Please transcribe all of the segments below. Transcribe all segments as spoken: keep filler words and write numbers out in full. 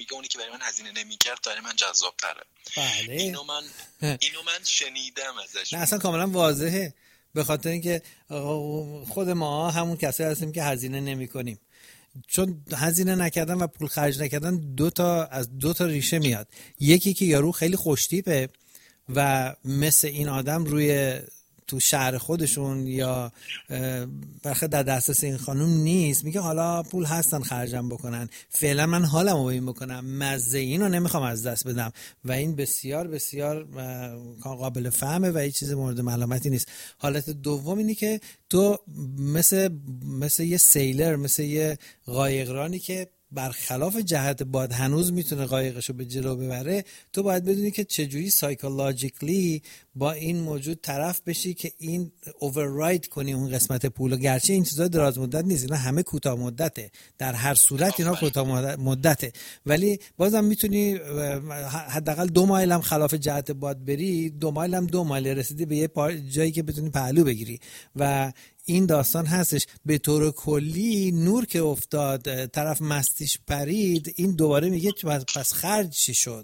میگه اونی که برای من هزینه نمیکرد برای من جذاب تره. بله اینو من اینو من شنیدم ازش. نه اصلا کاملا واضحه، به خاطر اینکه خود ما همون کسایی هستیم که هزینه نمی کنیم. چون هزینه نکردن و پول خرج نکردن دو تا از دو تا ریشه میاد. یکی که یارو خیلی خوشتیپه و مثل این آدم روی تو شهر خودشون یا برخه در دسترس این خانم نیست، میگه حالا پول هستن خرجم بکنن، فعلا من حالمو با این بکنم، مزه اینو نمیخوام از دست بدم و این بسیار بسیار قابل فهمه و هیچ چیز مورد ملامتی نیست. حالت دوم اینی که تو مثل مثل یه سیلر، مثل یه قایقرانی که برخلاف جهت باد هنوز میتونه قایقشو به جلو ببره، تو باید بدونی که چجوری سایکولوژیکلی با این موجود طرف بشی که این اوورراید کنی اون قسمت پولو. گرچه این چیزا دراز مدت نیست، اینا همه کوتاه مدته، در هر صورت اینا کوتاه مدته، ولی بازم میتونی حداقل دو مایل هم خلاف جهت باد بری، دو مایل هم دو مایل رسیدی به یه جایی که بتونی پهلو بگیری و این داستان هستش. به طور کلی نور که افتاد طرف مستیش پرید، این دوباره میگه پس خرج چی شد؟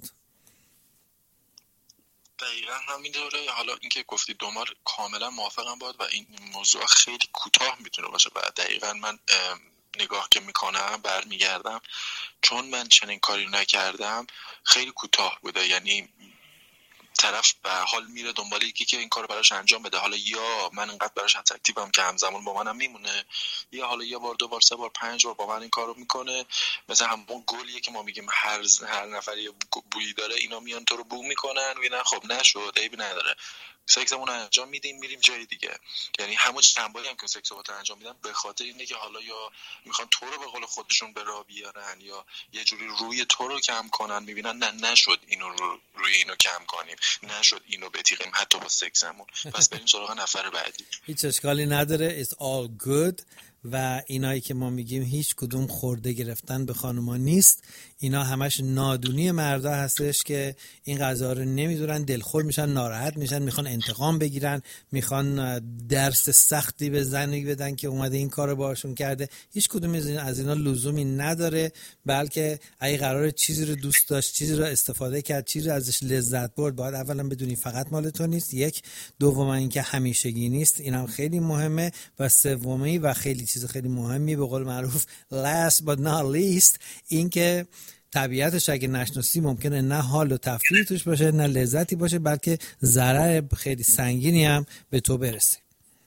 دقیقا همینطوره. حالا اینکه گفتی دومار کاملا موافقم باید و این موضوع خیلی کوتاه میتونه باشه و دقیقا من نگاه که میکنم برمیگردم چون من چنین کاری نکردم خیلی کوتاه بوده. یعنی طرف به حال میره دنبال یکی که این کارو براش انجام بده، حالا یا من انقدر براش اتراکتیوم که همزمان با منم میمونه، یا حالا یه بار دو بار سه بار پنج بار با من این کارو میکنه. مثلا همون گلیه که ما میگیم هر هر نفر یه بویی داره، اینا میان تو رو بو میکنن، میگن خب نشد عیبی نداره، سکسمون انجام میدیم میریم جای دیگه. یعنی همون چند باری هم که سکس رو انجام میدن به خاطر اینه که حالا یا میخوان تو رو به قول خودشون به راه بیارن یا یه جوری روی تو رو کم کنن، میبینن نه نشد اینو رو روی اینو کم کنیم، نشد اینو بتیقیم حتی با سکسمون، پس بریم سراغ نفر بعدی. هیچ اشکالی نداره، it's all good. و اینایی که ما میگیم هیچ کدوم خورده گرفتن به خانوما نیست، اینا همش نادونی مردا هستش که این قضا رو نمیدونن، دلخور میشن، ناراحت میشن، میخوان انتقام بگیرن، میخوان درس سختی به زنی بدن که اومده این کارو باهاشون کرده. هیچ کدوم از اینا لزومی نداره، بلکه اگه قراره چیزی رو دوست داشت، چیزی رو استفاده کرد، چیزی رو ازش لذت برد، باید اولا بدونی فقط مال تو نیست، یک، دوم اینکه همیشگی نیست، اینم خیلی مهمه، و سومی و خیلی چیز خیلی مهمی به قول معروف last but not least، این که طبیعتش اگه نشناسی ممکنه نه حال و تفریح توش باشه، نه لذتی باشه، بلکه ضرر خیلی سنگینی هم به تو برسه.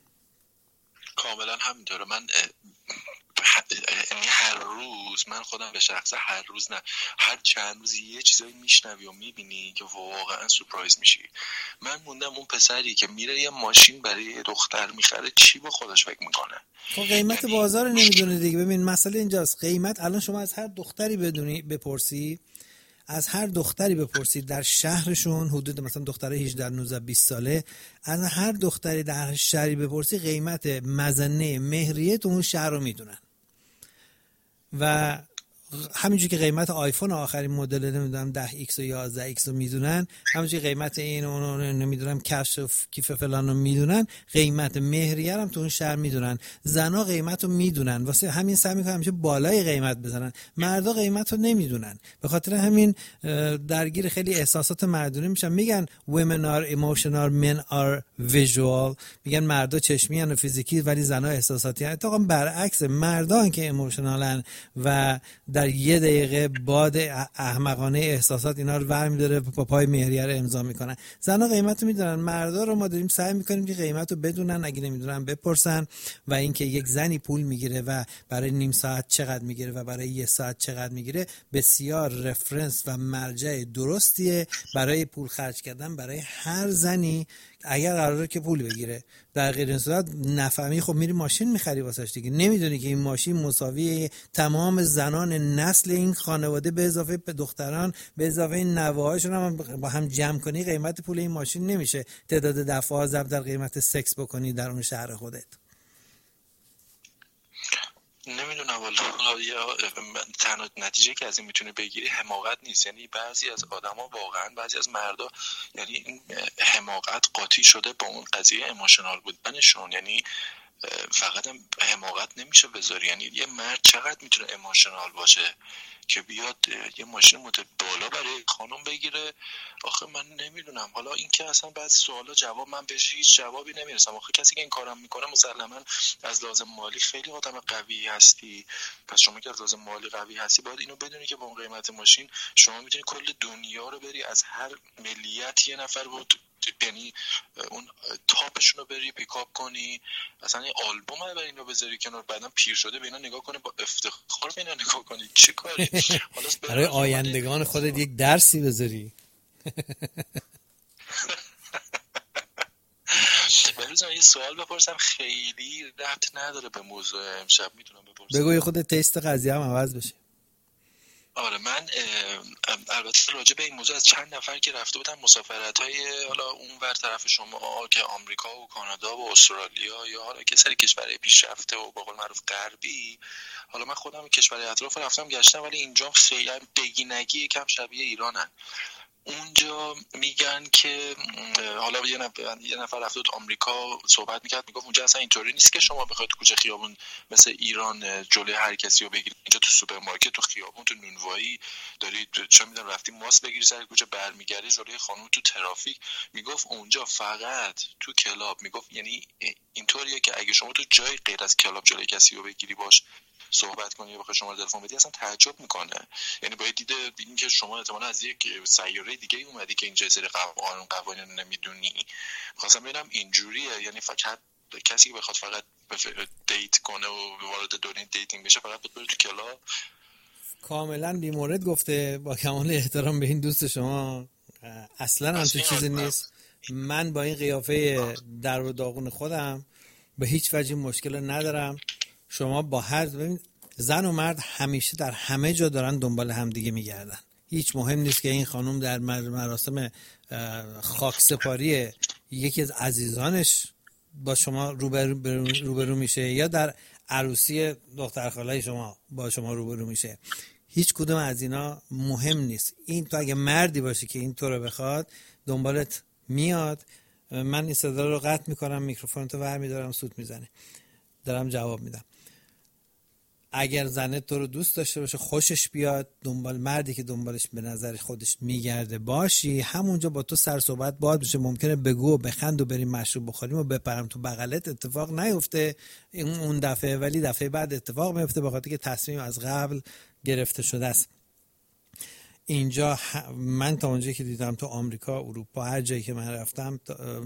کاملا همینطوره. من یعنی هر روز من خودم به شخصه هر روز نه هر چند روز یه چیزایی میشنوی و میبینی که واقعا سورپرایز میشی. من موندم اون پسری که میره یه ماشین برای یه دختر میخره چی با خودش فکر میکنه؟ خب قیمت یعنی بازار رو نمیدونه دیگه. ببین مسئله اینجاست، قیمت الان شما از هر دختری بدونی بپرسی، از هر دختری بپرسید در شهرشون، حدود مثلا دختره هجده نوزده بیست ساله، از هر دختری در شهری بپرسی قیمت مزنه مهریه تو اون شهر رو میدونن. و همینجوری که قیمت آیفون آخرین مدل نمیدونم ده ایکس و یازده ایکس رو میدونن، همینجوری قیمت این اون نمیدونم کفش و کیف فلان رو میدونن، قیمت مهریه هم تو اون شهر میدونن. زنا قیمت رو میدونن، واسه همین سعی میکنن همیشه بالای قیمت بزنن. مردا قیمت رو نمیدونن، به خاطر همین درگیر خیلی احساسات مردونه میشن. میگن women are emotional men are visual، میگن مردا چشمی ان و فیزیکی ولی زنا احساساتی ان. اتفاقا برعکس، مردا که ایموشنالن و در یه دقیقه باد احمقانه احساسات اینا رو برمی‌داره با پای مهریه رو امضا میکنن. زنا قیمت رو میدونن، مردا رو ما داریم سعی میکنیم که قیمت رو بدونن، اگه نمیدونن بپرسن. و اینکه یک زنی پول میگیره و برای نیم ساعت چقدر میگیره و برای یه ساعت چقدر میگیره بسیار رفرنس و مرجع درستیه برای پول خرج کردن برای هر زنی اگر قراره که پول بگیره. در غیر این صورت نفهمی، خب میری ماشین میخری واسش دیگه، نمیدونی که این ماشین مساوی تمام زنان نسل این خانواده به اضافه به دختران به اضافه نوه‌هاشون هم با هم جمع کنی قیمت پول این ماشین نمیشه تعداد دفعات ضرب در قیمت سکس بکنی در اون شهر خودت. نمیدونم والا، یا تنها نتیجه که از این میتونه بگیری حماقت نیست. یعنی بعضی از آدما واقعا، بعضی از مردا، یعنی این حماقت قاطی شده با اون قضیه ایموشنال بودنشون. یعنی فقط هم حماقت نمیشه بذاری. یعنی یه مرد چقدر میتونه ایموشنال باشه که بیاد یه ماشین مدل بالا برای خانم بگیره؟ آخه من نمیدونم. حالا این که اصلا بعضی سوالا جواب من بهش هیچ جوابی نمیرسم. آخه کسی که این کارم میکنه مسلما از لازم مالی خیلی آدم قوی هستی. پس شما که از لازم مالی قوی هستی باید اینو بدونی که با اون قیمت ماشین شما میتونی کل دنیا رو بری، از هر ملیت یه نفر بود، یعنی اون تاپشون رو بری پیکاپ کنی، اصلا یه آلبوم رو بری اینو بذاری کنار، بعدم پیر شده به اینا نگاه کنی، با افتخار به اینا نگاه کنی. چه کاری؟ برای آیندگان خودت یک درسی بذاری. بروزم یه سوال بپرسم خیلی ربط نداره به موضوع امشب، میتونم بپرسم؟ بگو، یه خود تست قضیه هم عوض بشه. آره من البته راجع به این موضوع از چند نفر که رفته بودن مسافرت‌های حالا اون ور طرف شما که آمریکا و کانادا و استرالیا یا حالا که سری کشورهای پیشرفته و به قول معروف غربی، حالا من خودم کشورهای اطراف رفتم گشتم ولی اینجا خیلی بگینگی کم شبیه ایرانن. اونجا میگن که حالا یه نفر یه نفر رفته بود آمریکا صحبت میکرد، میگفت اونجا اصلا اینطوری نیست که شما بخواید تو کوچه خیابون مثل ایران جلوی هر کسی رو بگیرید. اینجا تو سوپرمارکت، تو خیابون، تو نونوایی دارید چه میدونم رفتیم ماست بگیری سر کوچه برمیگردی جلوی خانم تو ترافیک. میگفت اونجا فقط تو کلاب، میگفت یعنی اینطوریه که اگه شما تو جای غیر از کلاب جلوی کسی رو بگیری باش صحبت کنی یا بخوای شما تلفن بدی اصلا تعجب میکنه. یعنی باید دیده این که شما احتمالاً از یک سیاره دیگه اومدی که اینجا سری قوانین قوانین رو نمیدونی. خواستم ببینم اینجوریه، یعنی فقط کسی که بخواد فقط دیت کنه و وارد دنیای دیتینگ بشه فقط بره تو کلاب؟ کاملا بی‌مورد گفته، با کمال احترام به این دوست شما. اصلا همچین چیزی نیست. من با این قیافه در و داغون خودم به هیچ وجه مشکل ندارم. شما با هر ببین، زن و مرد همیشه در همه جا دارن دنبال همدیگه میگردن. هیچ مهم نیست که این خانم در مراسم خاکسپاری یکی از عزیزانش با شما روبرو, روبرو میشه یا در عروسی دختر خالای شما با شما روبرو میشه. هیچ کدوم از اینا مهم نیست. این تو اگه مردی باشی که این تو رو بخواد دنبالت میاد. من این صدا رو قطع میکنم، میکروفون تو ور میدارم، سوت میزنه، دارم جواب میدم. اگر زنت تو رو دوست داشته باشه، خوشش بیاد، دنبال مردی که دنبالش به نظر خودش میگرده باشی، همونجا با تو سر صحبت باید بشه. ممکنه بگو و بخند و بریم مشروب بخوریم و بپرم تو بغلت، اتفاق نیفته اون دفعه، ولی دفعه بعد اتفاق میفته به خاطر که تصمیم از قبل گرفته شده است. اینجا من تا اونجایی که دیدم تو آمریکا، اروپا، هر جایی که من رفتم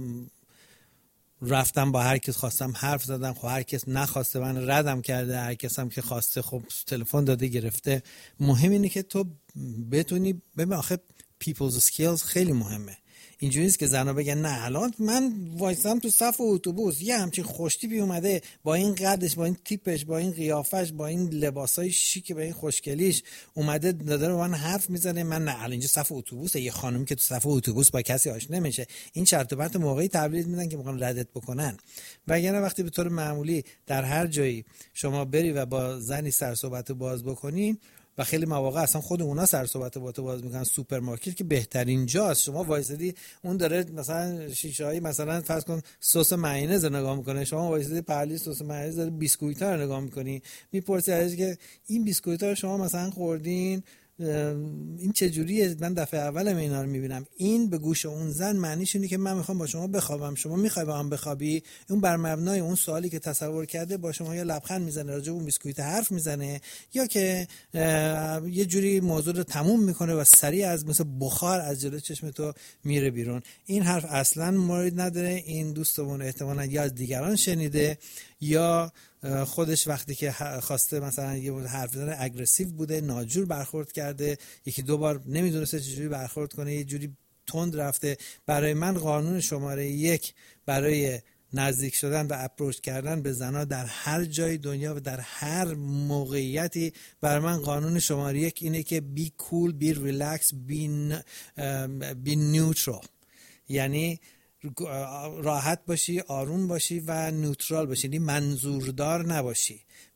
رفتم با هر کس خواستم حرف زدم. خب هر کس نخواسته من ردم کرده، هر کس هم که خواسته خب تلفن داده گرفته. مهم اینه که تو بتونی ببین. آخه people's skills خیلی مهمه. اینجوری نیست که زنا بگن نه الان من وایسام تو صف اتوبوس یه همچین خوشتیپی اومده با این قدش، با این تیپش، با این قیافش، با این لباسای شیک، با این خوشگلیش اومده داره با من حرف میزنه. من نه الان اینجا صف اتوبوسه. یه خانمی که تو صف اتوبوس با کسی آشنا نمیشه. این شرط و بند موقعی تبلیغ میدن که میخوان ردت بکنن. وگرنه وقتی به طور معمولی در هر جایی شما بری و با زنی سر صحبت باز بکنی، و خیلی مواقع اصلا خود اونا سر صحبت با تو باز میکنن، سوپرمارکت که بهترین جاست. شما وایسادی اون داره مثلا شیشه‌ای مثلا فرض کن سس مایونز نگاه میکنه، شما وایسادی پهلوی سس مایونز داره بیسکویت‌ها رو نگاه میکنی، میپرسی ازش که این بیسکویت‌ها رو شما مثلا خوردین، این چه جوریه؟ من دفعه اولم اینا رو میبینم. این به گوش اون زن معنیش اینه که من میخوام با شما بخوابم، شما میخوای با هم بخوابی. اون بر مبنای اون سوالی که تصور کرده با شما یا لبخند میزنه، راجع به اون بیسکویت حرف میزنه، یا که یه جوری موضوع رو تموم میکنه و سریع از مثل بخار از جلوی چشم تو میره بیرون. این حرف اصلا مورد نداره. این دوستمون احتمالاً یا از دیگران شنیده یا خودش وقتی که خواسته مثلا یه حرف بزنه اگریسیو بوده، ناجور برخورد کرده، یکی دو بار نمیدونسته چجوری برخورد کنه، یه جوری تند رفته. برای من قانون شماره یک برای نزدیک شدن و اپروچ کردن به زنها در هر جای دنیا و در هر موقعیتی، برای من قانون شماره یک اینه که بی کول، بی ریلکس، بی بی نیوترال. یعنی راحت باشی، آروم باشی و نیوترال باشی، یعنی منظوردار نباشی.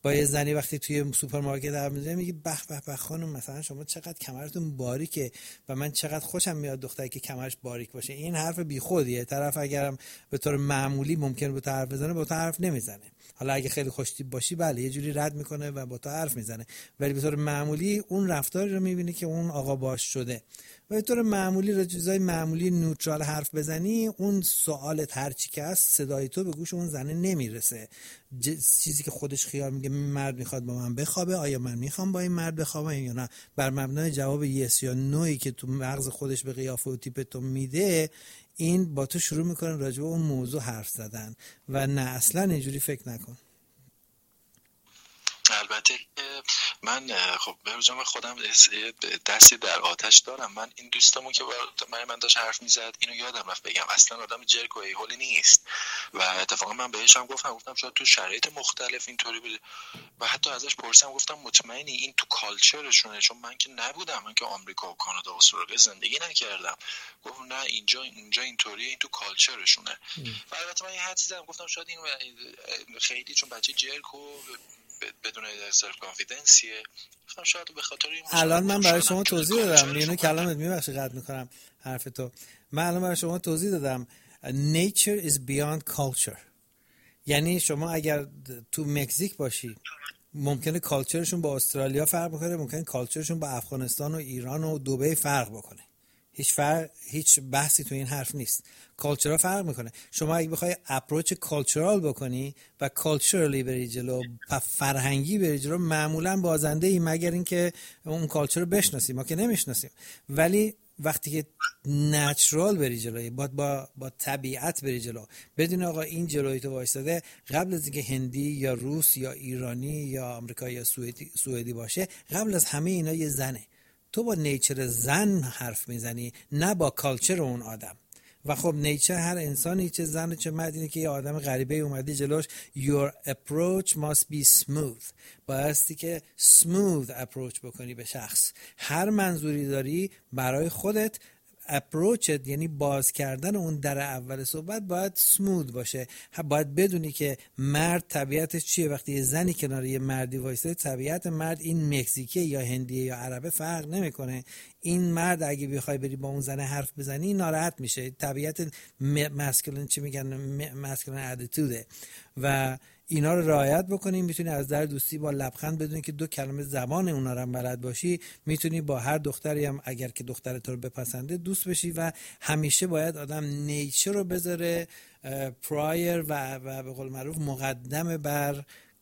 با یه زنی وقتی توی سوپرمارکت حرف میزنی میگی به به به خانم مثلا شما چقدر کمرتون باریکه و من چقدر خوشم میاد دختری که کمرش باریک باشه. این حرف بیخودیه. طرف اگرم به طور معمولی ممکن به تو حرف بزنه با تو حرف نمیزنه. حالا اگه خیلی خوشتیپ باشی بله یه جوری رد میکنه و با تو حرف میزنه، ولی به طور معمولی اون رفتاری رو میبینی که اون آقا باش شده. و به طور معمولی رو چیزای معمولی نوترال حرف بزنی، اون سوالت هر چی که هست صدای تو به گوش اون زنه نمیرسه. چیزی که خودش خیال میگه مرد میخواد با من بخوابه، آیا من میخوام با این مرد بخوابم یا نه، بر مبنای جواب یس یا نویی که تو مغز خودش به قیافه و تیپ تو میده، این با تو شروع میکنه راجع به اون موضوع حرف زدن. و نه اصلا اینجوری فکر نکن. البته من خب به خودم دستی در آتش دارم. من این دوستمون که من من داشت حرف میزد اینو یادم رفت بگم اصلا آدم جرک و ایهولی نیست و اتفاقا من بهش هم گفتم گفتم شاید تو شرایط مختلف اینطوری بوده و حتی ازش پرسیدم گفتم مطمئنی این تو کالچرشونه؟ چون من که نبودم، من که آمریکا و کانادا و استرالیا زندگی نکردم. گفت نه اینجا اینجا اینطوریه، این تو کالچرشونه. و البته من یه حدسی زدم گفتم شاید این خیلی چون بچه جرک و بدون سلف کانفیدنسیه، گفتم شاید به خاطر این. الان من برای شما توضیح دادم، اینو کلامت میبخشی قطع میکنم حرف تو. من الان برای شما توضیح دادم nature is beyond culture. یعنی شما اگر تو مکزیک باشی ممکنه کالچرشون با استرالیا فرق بکنه، ممکنه کالچرشون با افغانستان و ایران و دبی فرق بکنه. هیچ فرق، هیچ بحثی تو این حرف نیست. کالچرها فرق میکنه. شما اگه بخوای اپروچ کالچرال بکنی و کالچرالی بری جلو، فرهنگی بری جلو، معمولا بازنده ای مگر اینکه اون کالچر رو بشناسی. ما که نمیشناسیم. ولی وقتی که نچرال بری جلوی، با با با طبیعت بری جلو، بدون آقا این جلوی تو وایساده، قبل از اینکه هندی یا روس یا ایرانی یا آمریکایی یا سوئدی سوئدی باشه، قبل از همه اینا یه زنه. تو با نیچر زن حرف میزنی، نه با کالچر اون آدم. و خب نیچر هر انسانی، چه زن چه مرد، اینه که یه آدم غریبه اومدی جلوش. Your approach must be smooth. بایستی که smooth approach بکنی به شخص. هر منظوری داری برای خودت، اپروچت یعنی باز کردن اون در اول صحبت باید سموث باشه. باید بدونی که مرد طبیعتش چیه. وقتی یه زنی کنار یه مردی وایسه، طبیعت مرد این مکزیکی یا هندیه یا عربه فرق نمیکنه. این مرد اگه بخوای بری با اون زنه حرف بزنی ناراحت میشه. طبیعت ماسکولین چی میگن، ماسکولین اتیتوده. و اینا رو رعایت بکنی، میتونی از در دوستی با لبخند، بدونی که دو کلمه زبان اونا رو هم بلد باشی، میتونی با هر دختری هم اگر که دختر تو رو بپسنده دوست بشی. و همیشه باید آدم نیچر رو بذاره پرایر و, و به قول معروف مقدم بر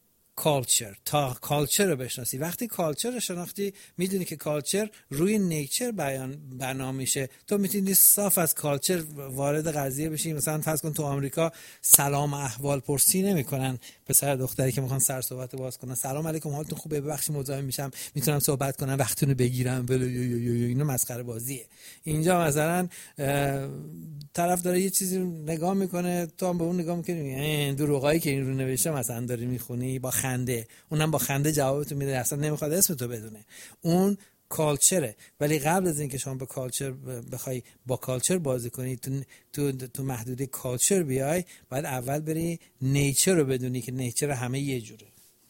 کالچر، تا کالچر رو بشناسی. وقتی کالچر رو شناختی، میدونی که کالچر روی نیچر بیان بنا میشه. تو میتونی صاف از کالچر وارد قضیه بشی. مثلا فرض کن تو آمریکا سلام احوال پرسی نمیکنن پسر دختری که میخوان سر صحبت باز کنن. سلام علیکم، حالتون خوبه؟ ببخشید مزاحم میشم، میتونم صحبت کنم؟ وقتتون رو بگیرم؟ اینو مسخره بازیه. اینجا مثلا طرف داره یه چیزی رو نگاه میکنه، تو هم به اون نگاه میکنی، دروغایی که این رو نوشته مثلا داری میخونی، با خنده. اونم با خنده جوابتو میده، اصلا نمیخواد اسم تو بدونه. اون کالچره. ولی قبل از اینکه شما به کالچر بخوای با کالچر بازی کنی، تو تو تو محدوده کالچر بیای، باید اول بری نیچر رو بدونی که نیچر همه یه جوره.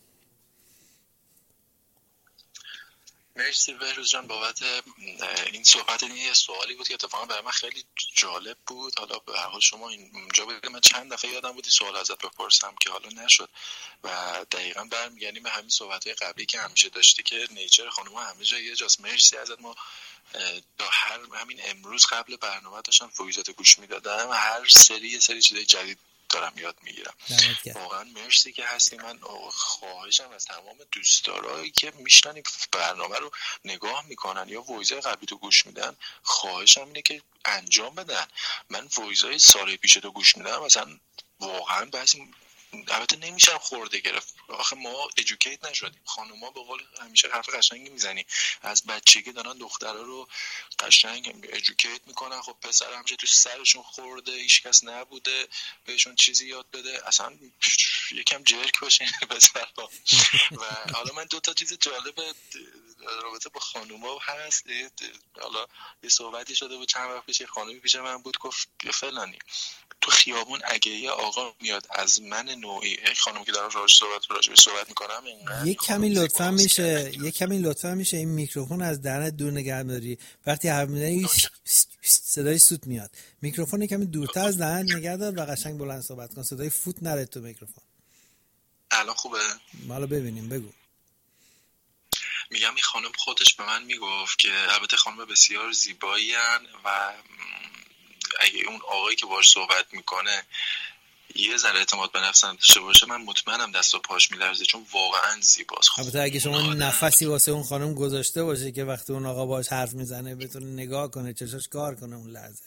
مرسی بهروز جان بابت این صحبت. این یه سوالی بود که اتفاقا برای من خیلی جالب بود. حالا به هر حال شما اینجا بود، من چند دفعه یادم بود این سوال ازت بپرسم که حالا نشد و دقیقاً برمیگردیم به همین صحبت‌های قبلی که همیشه داشتی که نیچر خانم‌ها همه جا یه جاست. مرسی ازت. ما تا هر همین امروز قبل برنامه داشتم وایزات گوش میدادم، هر سری یه سری چیزای جدید دارم یاد میگیرم. واقعا مرسی که هستی. من خواهشم از تمام دوستدارایی که میشنن برنامه رو نگاه میکنن یا وایزای قبلی تو گوش میدن، خواهشم اینه که انجام بدن. من وایزای سال پیش تو گوش میدم، مثلا واقعا بعضی البته نمیشم خورده گرفت. آخه ما ادوکییت نشدیم. خانوما به قول همیشه حرف قشنگی میزنی، از بچگی دارن دخترها رو قشنگ ادوکییت میکنن. خب پسر همیشه تو سرشون خورده، هیچ کس نبوده بهشون چیزی یاد بده، اصلا یکم جرک باشین پسرها. و حالا من دو تا چیز جالب رابطه با خانوما هست. حالا یه صحبتی شده بود چند وقت پیش، خانومی پیش من بود گفت فلانی تو خیابون اگه یه آقا میاد از من نوعی، خانم که دارم راجع صحبت راجبش صحبت میکنم اینقدر یه کمی لطفا میشه یه کمی لطفا میشه این میکروفون از دهنت دور نگه داری. وقتی حرف میزنی صدای سوت میاد. میکروفون یه کمی دورتر از دهنت نگه دار و قشنگ بلند صحبت کن، صدای فوت نره تو میکروفون. الان خوبه؟ حالا ببینیم، بگو. میگم این خانم خودش به من میگفت که البته خانم بسیار زیبایی هن و اگه اون آقایی که باهاش صحبت میکنه یه ذره اعتماد به نفس داشته باشه، من مطمئنم دست و پاش میلرزه، چون واقعا زیباست. البته اگه شما نفسی واسه اون خانم گذاشته باشه که وقتی اون آقا باهاش حرف میزنه بتونه نگاه کنه، چشاش کار کنه اون لحظه.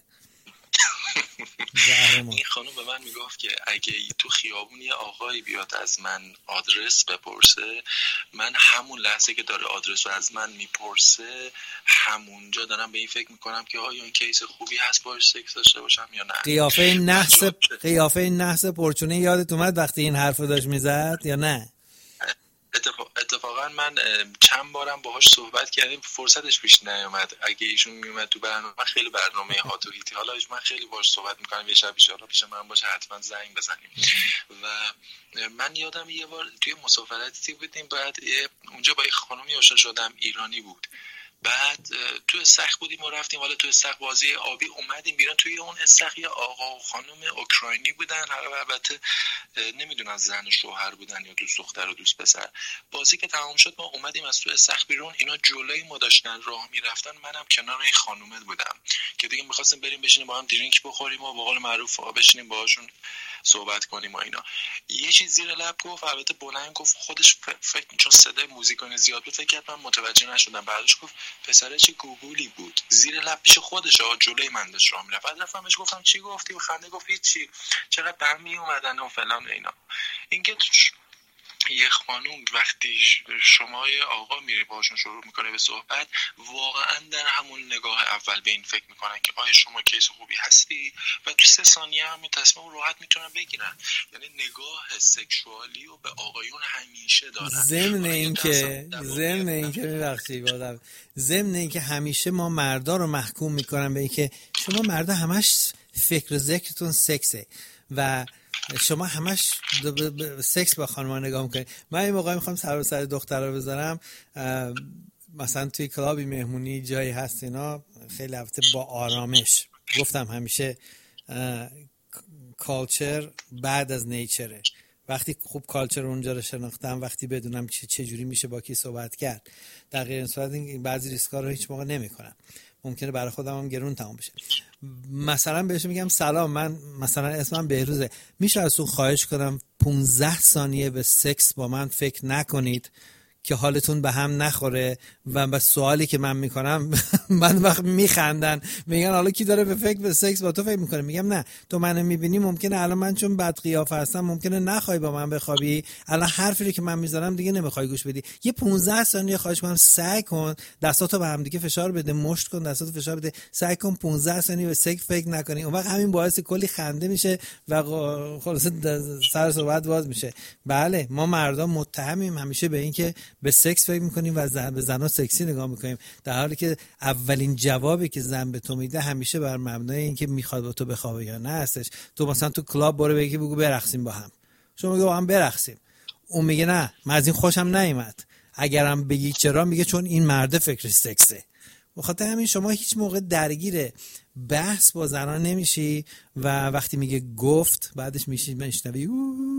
این خانم به من میگفت که اگه تو خیابون یه آقایی بیاد از من آدرس بپرسه، من همون لحظه که داره آدرس رو از من میپرسه همونجا دارم به این فکر میکنم که آیا این کیس خوبی هست باش سکس داشته باشم یا نه. قیافه نحس قیافه نحس پرچونه یادت اومد وقتی این حرفو داشت میزد یا نه؟ اتفاق... اتفاقا من چند بارم باهاش صحبت کردیم، فرصتش پیش نیومد. اگه ایشون میومد تو برنامه، من خیلی برنامه هات و هیتی، حالا من خیلی باهاش صحبت میکنم، یه شب ان شاءالله پیش من باشه، حتما زنگ بزنیم. و من یادم یه بار توی مسافرتی بودیم، بعد اونجا با یه خانمی آشنا شدم، ایرانی بود. بعد تو استخ بودیم و رفتیم، حالا تو استخ بازی آبی اومدیم بیرون، توی اون استخ یه آقا و خانم اوکراینی بودن، البته نمیدونم زن و شوهر بودن یا دوست دختر و دوست پسر. بازی که تمام شد ما اومدیم از تو استخ بیرون، اینا جلوی ما داشتن راه میرفتن، منم کنار این خانومه بودم که دیگه می‌خواستیم بریم بشینیم با هم درینک بخوریم و به قول معروف بشینیم باهاشون صحبت کنیم و اینا. یه چیز زیر لب گفت، البته بلند گفت، خودش فکر چون صدای موزیکون زیاد بود فکر کرد من متوجه نشدم. بعدش گفت پسره چه گوگولی بود، زیر لب پیش خودش ها، جلوی من داشت راه میرفت. بعد رفتم بهش گفتم چی گفتی؟ و خنده گفت چی، چقدر برمی اومدن و فلان و اینا. اینکه یه خانوم وقتی شما یه آقا میری باشون شروع میکنه به صحبت، واقعا در همون نگاه اول به این فکر میکنن که آیا شما کیس خوبی هستی و تو سه ثانیه همین تصمیم راحت میتونن بگیرن. یعنی نگاه سکشوالی رو به آقایون همیشه دارن. ضمن اینکه ضمن اینکه میبخشید بادم ضمن اینکه همیشه ما مردا رو محکوم میکنن به اینکه شما مردا همش فکر و ذکرتون سکسه و شما همش سکس با خانم‌ها نگاه میکنید. من این موقع میخوام سر و سر دخترها بذارم، مثلا توی کلابی مهمونی جایی هست اینا، خیلی البته با آرامش گفتم همیشه کالچر بعد از نیچره. وقتی خوب کالچر اونجا رو شناختم، وقتی بدونم چه چه جوری میشه با کی صحبت کرد، در غیر این صورت بعضی ریسکا رو هیچ موقع نمیکنم، ممکنه برای خودم هم گرون تمام بشه. مثلا بهش میگم سلام، من مثلا اسمم بهروزه، میشه از اون خواهش کنم پانزده ثانیه به سکس با من فکر نکنید که حالتون به هم نخوره و به سوالی که من میکنم من وقت میخندن، میگن حالا کی داره به فکر به سکس با تو فکر میکنه؟ میگم نه، تو منو میبینی، ممکنه الان من چون بد قیافه هستم ممکنه نخوای با من بخوابی، الان حرفی که من میذارم دیگه نمیخوای گوش بدی. یه پانزده ثانیه خواهش میکنم سعی کن دستاتو به هم دیگه فشار بده، مشت کن دستاتو فشار بده، سعی کن پانزده ثانیه به سکس فکر نکنی. اون وقت همین باعث کلی خنده میشه و خلاص سر صحبت باز میشه. بله ما مردا متهمیم همیشه به این که به سکس فکر میکنیم و زن به زنا سکسی نگاه میکنیم، در حالی که اولین جوابی که زن به تو میده همیشه بر مبنای اینکه میخواد با تو بخوابه یا نه هستش. تو مثلا تو کلاب برو بگی بگو برقصیم با هم، شما میگه با هم برقصیم، اون میگه نه من از این خوشم نیومد، اگرم بگی چرا میگه چون این مرد فکر سکسه. بخاطر همین شما هیچ موقع درگیر بحث با زنا نمیشی و وقتی میگه گفت بعدش میشی میشنوی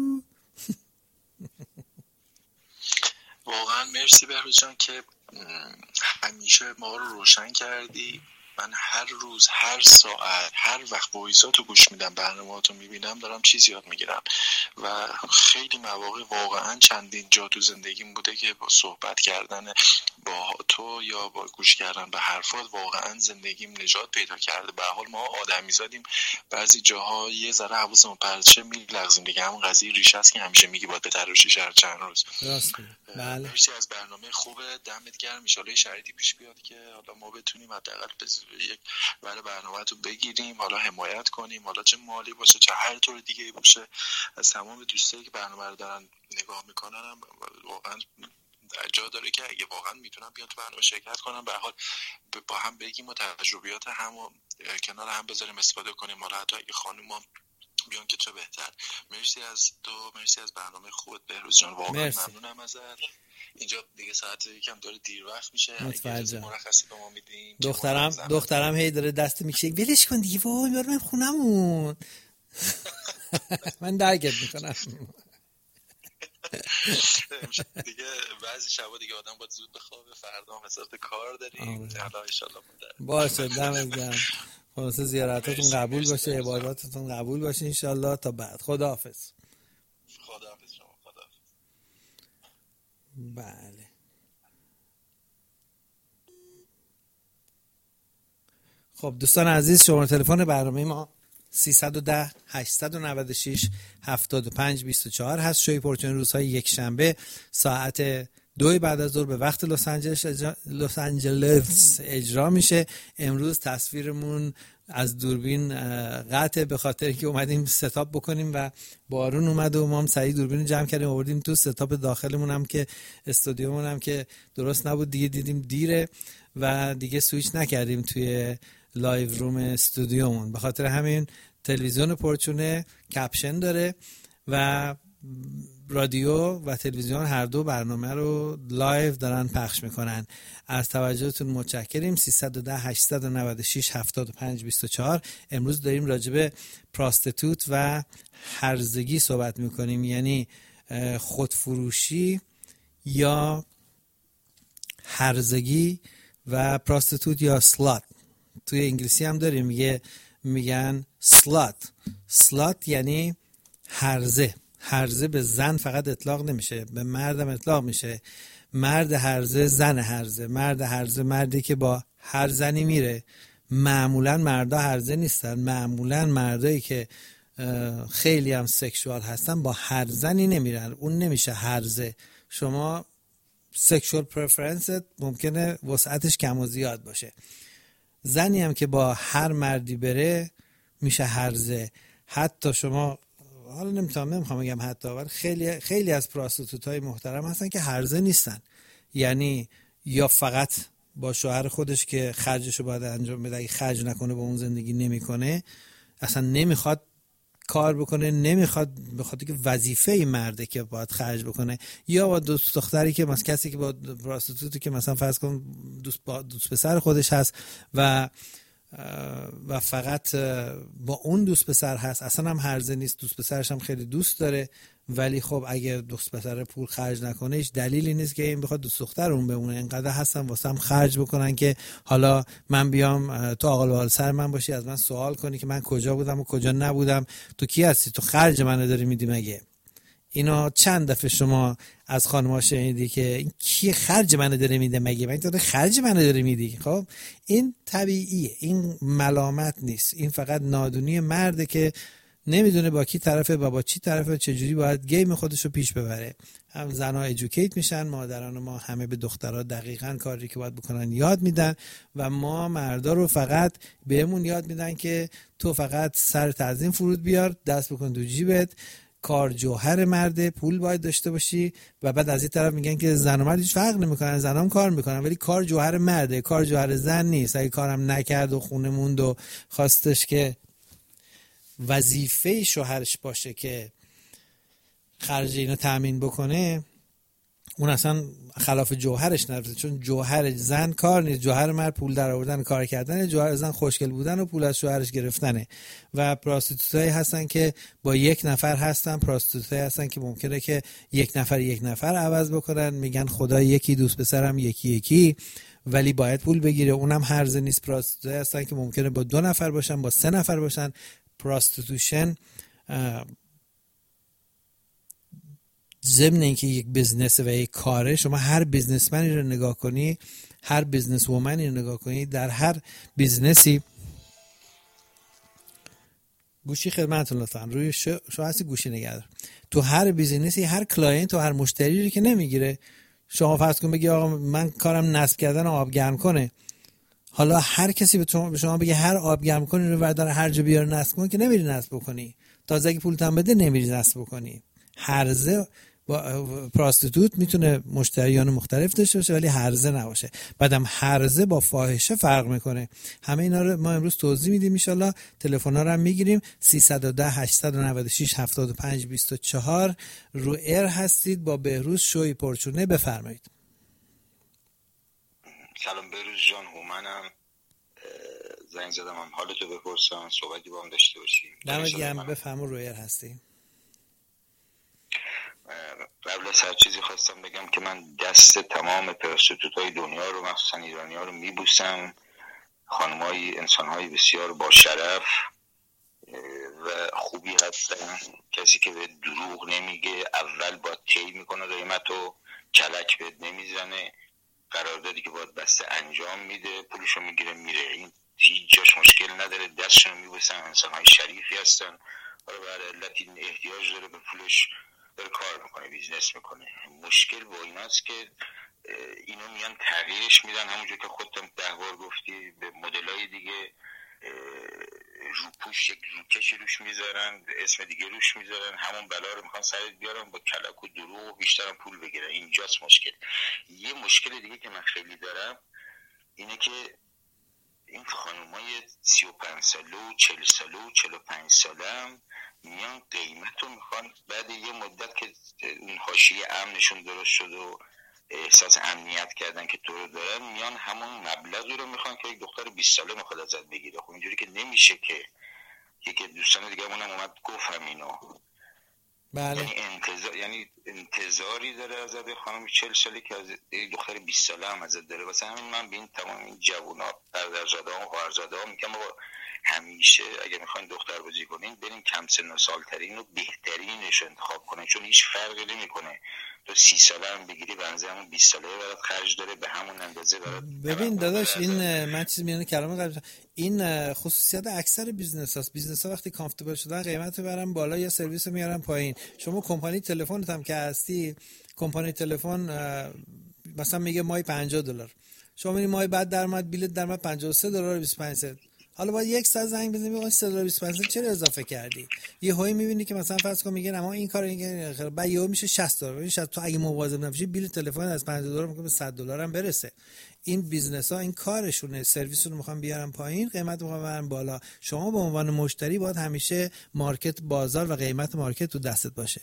واقعا مرسی بهروز جان که همیشه ما رو روشن کردی. من هر روز، هر ساعت، هر وقت وایساتو گوش میدم، برنامه‌هاتو میبینم، دارم چیز یاد میگیرم و خیلی مواقع واقعا چندین جا تو زندگیم بوده که با صحبت کردن با تو یا با گوش کردن به حرفات واقعا زندگیم نجات پیدا کرده. به حال ما آدمیزادیم، بعضی جاها یه ذره حواسمون پرچه میلغزیم دیگه، همون قضیه ریشه است که همیشه میگی باید بتراشیش هر چند روز. بله. مرسی از برنامه خوبه، دمت گرم. ان شاءالله شرایطی پیش بیاد که حالا ما بتونیم حداقل یک برای برنامه‌تو بگیریم، حالا حمایت کنیم، حالا چه مالی باشه چه هر طور دیگه باشه. از تمام دوستایی که برنامه رو دارن نگاه میکنن واقعا جا داره که اگه واقعا میتونم بیان تو برنامه شرکت کنم، به هر حال با هم بگیم و تجربیات هم و کنار هم بذاریم استفاده کنیم. حالا حتی اگه خانوما بیان که چه بهتر. مرسی از تو، مرسی از برنامه خودت بهروز جان، واقعا ممنونم ازت. اینجا دیگه ساعت یکم داره دیر وقت میشه، اگه مرخصی به ما میدین. دخترم دخترم هی داره دست میکشه ولش کن دیگه، وای میارم خونمون. من درگت میکنم دیگه. بعضی شبا دیگه آدم باید زود بخوابه، فردا هم حساب کار داریم. حالا ان شاء الله باشه. دمت گرم. خلاص زیارتاتون قبول باشه، عباداتتون قبول باشه ان شاء الله. تا بعد. خداحافظ. خداحافظ شما. خداحافظ. بله. خب دوستان عزیز، شماره تلفن برنامه ما سیصد و ده هشتصد و نود و شش هفتاد و پنج بیست و چهار هست. شوی پرچون روزهای یک شنبه ساعت دو بعد از ظهر به وقت لس آنجلس اجرا... لس آنجلس اجرا میشه. امروز تصویرمون از دوربین قطعه به خاطر که اومدیم ستاپ بکنیم و بارون اومد و ما هم سریع دوربین رو جمع کردیم آوردیم تو. ستاپ داخلمون هم که استودیومون هم که درست نبود دیگه، دیدیم دیره و دیگه سویچ نکردیم توی لایو روم استودیومون. به خاطر همین تلویزیون پرچونه کپشن داره و رادیو و تلویزیون هر دو برنامه رو لایو دارن پخش میکنن. از توجهتون متشکریم. سیصد و ده هشتصد و نود و شش هفتاد و پنج بیست و چهار. امروز داریم راجع به پراستیتوت و هرزگی صحبت میکنیم، یعنی خودفروشی یا هرزگی و پراستیتوت یا سلات. توی انگلیسی هم داریم میگه میگن سلات. سلات یعنی هرزه. هرزه به زن فقط اطلاق نمیشه، به مردم اطلاق میشه. مرد هرزه، زن هرزه. مرد هرزه مردی که با هر زنی میره. معمولا مردا هرزه نیستن، معمولا مردایی که خیلی هم سکشوال هستن با هر زنی نمیرن، اون نمیشه هرزه. شما سکشوال پرفرنست ممکنه وسعتش کم و زیاد باشه. زنی هم که با هر مردی بره میشه هرزه. حتی شما، حالا نمیتونم نمیخوام بگم حتی، ولی خیلی خیلی از پراستیتوت های محترم هستن که هرزه نیستن، یعنی یا فقط با شوهر خودش که خرجشو باید انجام بده، اگه خرج نکنه با اون زندگی نمیکنه، اصلا نمیخواد کار بکنه، نمیخواد به خاطر که وظیفه ای مرده که باید خرج بکنه. یا با دوست دختری که مثلا کسی که با پراستیتوتی که مثلا فرض کن دوست با دوست پسر خودش هست و و فقط با اون دوست پسر هست، اصلا هم هرزه نیست، دوست پسرش هم خیلی دوست داره، ولی خب اگه دوست پسر پول خرج نکنه هیچ دلیلی نیست که این بخواد دوست دختر اون بمونه. اینقدر هستن واسه هم خرج بکنن که حالا من بیام تو عاقل و سر من باشی، از من سوال کنی که من کجا بودم و کجا نبودم، تو کی هستی، تو خرج منو داری میدی مگه؟ اینا چند دفعه شما از خانم‌ها شنیدی که این کی خرج منو داره میده مگه؟ من تو خرج منو داره میدی. خب این طبیعیه، این ملامت نیست، این فقط نادونی مرده که نمیدونه با کی طرفه و با چی طرفه، چجوری باید گیم خودش رو پیش ببره. هم زنها ادوکییت میشن، مادران ما همه به دخترها دقیقاً کاری که باید بکنن یاد میدن و ما مردا رو فقط بهمون یاد میدن که تو فقط سر تعظیم فرود بیار، دست بکن تو جیبت، کار جوهر مرده، پول باید داشته باشی. و بعد از این طرف میگن که زن و مرد هیچ فرق نمیکنن، زن هم کار میکنن ولی کار جوهر مرده، کار جوهر زن نیست. اگه کارم نکرد و خونه موند و خواستش که وظیفه شوهرش باشه که خرج اینو تامین بکنه، اون اصلا خلاف جوهرش نرفته، چون جوهر زن کار نیست، جوهر مرد پول در آوردن، کار کردن، جوهر زن خوشگل بودن و پول از شوهرش گرفتنه. و پراستیتوتایی هستن که با یک نفر هستن، پراستیتوتایی هستن که ممکنه که یک نفر یک نفر عوض بکنن، میگن خدا یکی، دوست پسرم یکی یکی، ولی باید پول بگیره، اونم هرزه نیست. پراستیتوتایی هستن که ممکنه با دو نفر باشن، با سه نفر باشن. پراستیتوشن ضمن اینکه یک بزنس و یک کاره، شما هر بیزنسمنی رو نگاه کنی، هر بیزنس وومنی رو نگاه کنی، در هر بیزنسی، گوشی خدمتتون لطفا روی شو هستی گوشی نگهدار، تو هر بیزنسی هر کلاینت و هر مشتری رو که نمیگیره. شما فرض کن بگی آقا من کارم نصب کردن آب گرم کنه، حالا هر کسی به شما به شما بگه هر آب گرم کنی رو بردار هر جا بیار نصب کن، که نمیری نصب بکنی، تازه اگه پولت هم بده نمیری نصب بکنی. هرزه با پراستیتوت میتونه مشتریان مختلف داشته باشه ولی هرزه نباشه. بعدم هرزه با فاحشه فرق میکنه. همه اینا رو ما امروز توضیح میدیم ان شاءالله. تلفن‌ها رو هم میگیریم. سیصد و ده هشتصد و نود و شش هفتاد و پنج بیست و چهار رو ایر هستید با بهروز شوی پرچونه. بفرمایید. سلام بهروز جان، هومنم. زنگ زدم هم حالتو بپرسم، صحبتی با هم داشته باشیم. دمت گرم. بفرما، رو ایر هستی. قبل از هر چیزی خواستم بگم که من دست تمام پراستیتوت‌های دنیا رو، مخصوصا ایرانی‌ها رو میبوسم. خانم‌های، انسان‌های بسیار با شرف و خوبی هستن. کسی که به دروغ نمیگه، اول با طی میکنه قیمتو، کلک بهت نمیزنه، قراردادی که باید بسته انجام میده، پولشو میگیره میره. این هیچ جاش مشکل نداره، دستشون میبوسن. انسان‌های شریفی هستن. حالا به هر علتی احتیاج داره به پولش، داره کار میکنه، بیزنس میکنه. مشکل با ایناست که اینو میان تغییرش میدن، همونجور که خودتم ده بار گفتی، به مدلای دیگه روپوش یک روکشی روش میذارن، اسم دیگه روش میذارن، همون بلا رو میخوان سرت بیارن با کلک و دروغ و بیشترم پول بگیرن. اینجاست مشکل. یه مشکل دیگه که من خیلی دارم اینه که این خانومای سی و پنج ساله و چهل ساله و چهل و پنج ساله هم میان قیمت رو میخوان بعد یه مدت که اون حاشیه امنشون درست شد و احساس امنیت کردن که تو رو دارن، میان همون مبلغی رو میخوان که یک دختر بیست ساله میخواد ازت بگیره. خب اینجوری که نمیشه که. یکی دوستان دیگه مونم اومد گفت همینو. بله. یعنی انتظار، یعنی انتظاری داره ازت خانم چهل ساله که از دختر بیست ساله هم ازت داره. واسه همین من به این تمام این جوونا، برادرزاده‌ها و خواهرزاده‌ها میگم آقا همیشه اگه میخواین دختر بازی کنین برین کم سن و سالترین و بهترینش انتخاب کنین، چون هیچ فرقی نمیکنه تو سی ساله هم بگیری بنزه همون بیست ساله برات خرج داره به همون اندازه برات. ببین داداش، این من چیز میونه کلام قبل، این خصوصیت اکثر بیزنس هاست. بیزنس ها وقتی کامفتبل شدن قیمت رو برن بالا یا سرویس رو میارن پایین. شما کمپانی تلفنت هم که هستی، کمپانی تلفن مثلا میگه مای پنجاه دلار، شما میبینی مای بعد درآمد بیلت درآمد پنجاه و سه دلار و بیست و پنج سنت. حالا باید یک ساعت زنگ بزنی میگه سه دلار و بیست و پنج سنت چرا اضافه کردی؟ یه هایی میبینی که مثلا فرض کن میگن اما این کارو این خیلی بعد یهو میشه شصت دلار. ببین شاید تو اگه مواظب نباشی بیل تلفن از پنجاه دلار ممکنه به صد دلار هم برسه. این بیزنس ها این کارشونه، سرویسشون رو میخوان بیارن پایین، قیمت میخوان ببرن بالا. شما به عنوان مشتری باید همیشه مارکت، بازار و قیمت مارکت تو دستت باشه.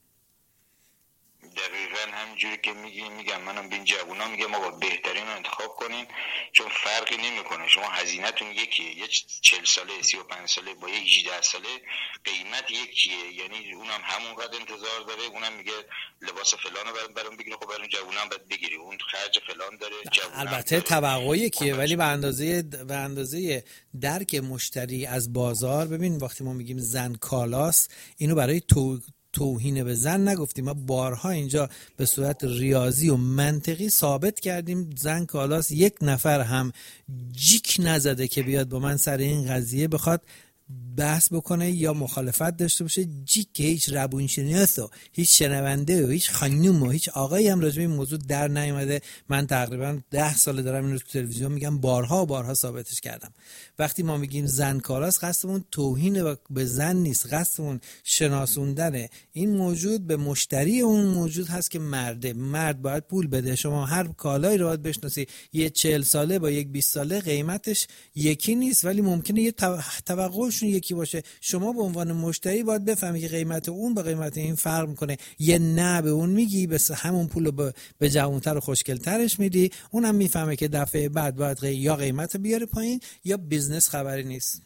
دقیقاً همینجوری که میگی میگم منم به این جوونا میگم آقا بهترین رو انتخاب کنین، چون فرقی نمیکنه. شما هزینه‌تون یکیه، یه چهل ساله سی و پنج ساله با یه هجده ساله قیمت یکیه، یعنی اونم همونقدر انتظار داره، اونم میگه لباس فلانو برام برام بگیری، خب برام جوونم بعد بگیری، اون خرج فلان داره. البته توقع یکیه ولی به اندازه به اندازه درک مشتری از بازار. ببین وقتی ما میگیم زن کالاس، اینو برای تو توهین به زن نگفتیم، ما بارها اینجا به صورت ریاضی و منطقی ثابت کردیم زن کالاس. یک نفر هم جیک نزده که بیاد با من سر این قضیه بخواد بحث بکنه یا مخالفت داشته باشه. جیک که هیچ روانشناس و هیچ شنونده و هیچ خانوم و هیچ آقایی هم راجع به این موضوع در نیامده. من تقریبا ده سال دارم اینو تو تلویزیون میگم، بارها و بارها ثابتش کردم. وقتی ما میگیم زن کالاس، قصدمون توهین به زن نیست، قصدمون شناسوندن این موجود به مشتری اون موجود هست که مرده. مرد باید پول بده. شما هر کالایی رو باید بشناسی. یه چهل ساله با یک بیست ساله قیمتش یکی نیست، ولی ممکنه یه توقعشون یکی باشه. شما به عنوان مشتری باید بفهمی که قیمت اون با قیمت این فرق میکنه. یه نه به اون میگی، بس همون پولو به, به جوانتر و خوشگلترش میدی، اونم میفهمه که دفعه بعد باید غی... یا قیمت بیاره پایین یا بیزنس خبری نیست.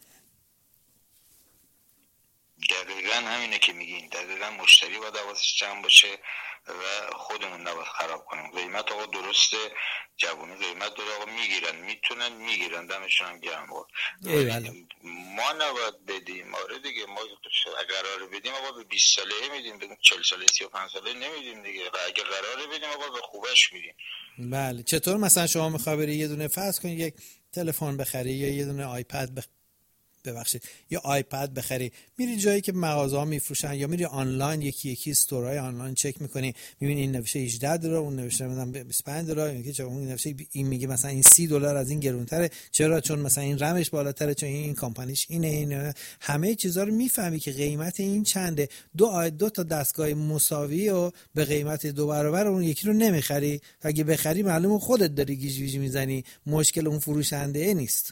دقیقاً همینه که میگین. دقیقاً مشتری باید حواسش جمع باشه و خودمون نباید خراب کنیم. قیمت آقا درسته، جوونی قیمت داره آقا، میگیرن، میتونن میگیرن، دمشون هم گرم بود. ما نباید بدیم. آره دیگه، ما قراره بدیم آقا به بیست ساله میدیم، به چهل ساله سی و پنج ساله نمیدیم دیگه. و اگه قراره بدیم آقا به خوبش میدیم. بله. چطور مثلا شما میخوای بری یه دونه فرض کن یک تلفن بخری یا یه دونه آیپد بخ... ببخشید یا آیپد بخری، میری جایی که مغازه‌ها میفروشن یا میری آنلاین یکی یکی استورهای آنلاین چک میکنی، میبینی این نوشته هجده دلار، اون نوشته مثلا بیست و پنج دلار، میگه چرا اون نوشته این میگه مثلا این سی دلار از این گرونتره، چرا؟ چون مثلا این رمش بالاتره، چون این کمپانیش اینه اینه. همه چیزا رو میفهمی که قیمت این چنده. دو دو تا دستگاه مساوی و به قیمت دو برابر اون یکی رو نمیخری. اگه بخری معلومه خودت داری گیج گیج میزنی، مشکل اون فروشنده نیست.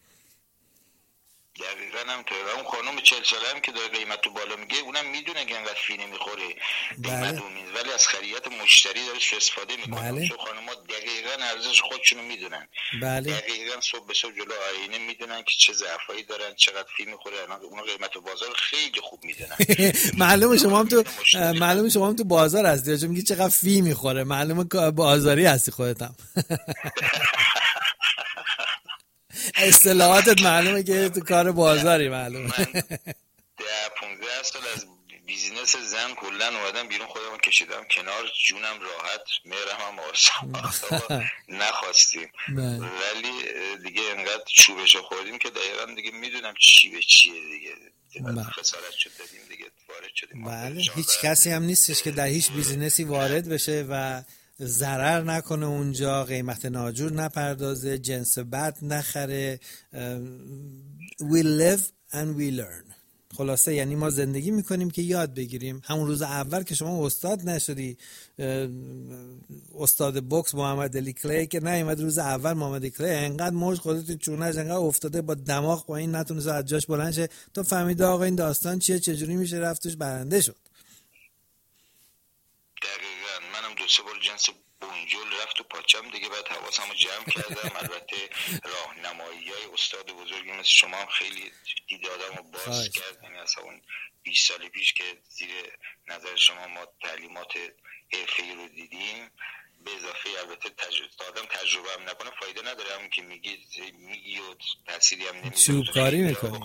دقیقا هم توی اون خانم چهل ساله هم که داره قیمت تو بالا میگه، اونم میدونه که انقدر فی نمیخوره قیمت اون میز، ولی از خریت مشتری داره سوء استفاده میکنه. بله. چون خانم‌ها دقیقا ارزش خودشونو میدونن. بله. دقیقا صبح به صبح جلو آینه میدونن که چه ضعفایی دارن، چقدر فی میخوره. اون قیمت بازار خیلی خوب میدونن. معلومه شما هم تو معلومه شما هم تو بازار هستی، چون میگی چقدر فی میخوره، معلومه بازاری هستی خودت هم. اصطلاحاتت معلومه که تو کار بازاری معلومه. من ده پونزده سال از بیزینس زن کلن اومدم بیرون، خودم کشیدم کنار، جونم راحت، مهرم هم آسان نخواستیم، ولی دیگه انقدر چوبش خوردیم که دقیقا دیگه میدونم چی به چیه دیگه. خسارت شد دادیم دیگه، وارد شدیم. بله، هیچ کسی هم نیستش که در هیچ بیزینسی وارد بشه و ضرر نکنه، اونجا قیمت ناجور نپردازه، جنس بد نخره. we live and we learn. خلاصه یعنی ما زندگی میکنیم که یاد بگیریم. همون روز اول که شما استاد نشدی، استاد بوکس محمد علی کلی که نیومد روز اول، محمد علی کلی انقدر موج خودت چونش انقدر افتاده با دماغ پایین نتونست از جاش بلند شه، تو فهمیده آقا این داستان چیه، چجوری میشه رفتش برنده شد. دقیقاً منم دو سه بار جنس بونجول رفت تو پاچم دیگه، بعد حواسمو جمع کردم. البته راهنمایی‌های استاد بزرگی مثل شما هم خیلی دید آدمو باز کرد. یعنی اصلا اون بیست سال پیش که زیر نظر شما ما تعلیمات حرفه‌ای رو دیدیم، به اضافه البته تجربه آدم تجربه هم نکنه فایده نداره، همون که میگی میگی و تأثیری هم نمیده، چوب کاری میکنی.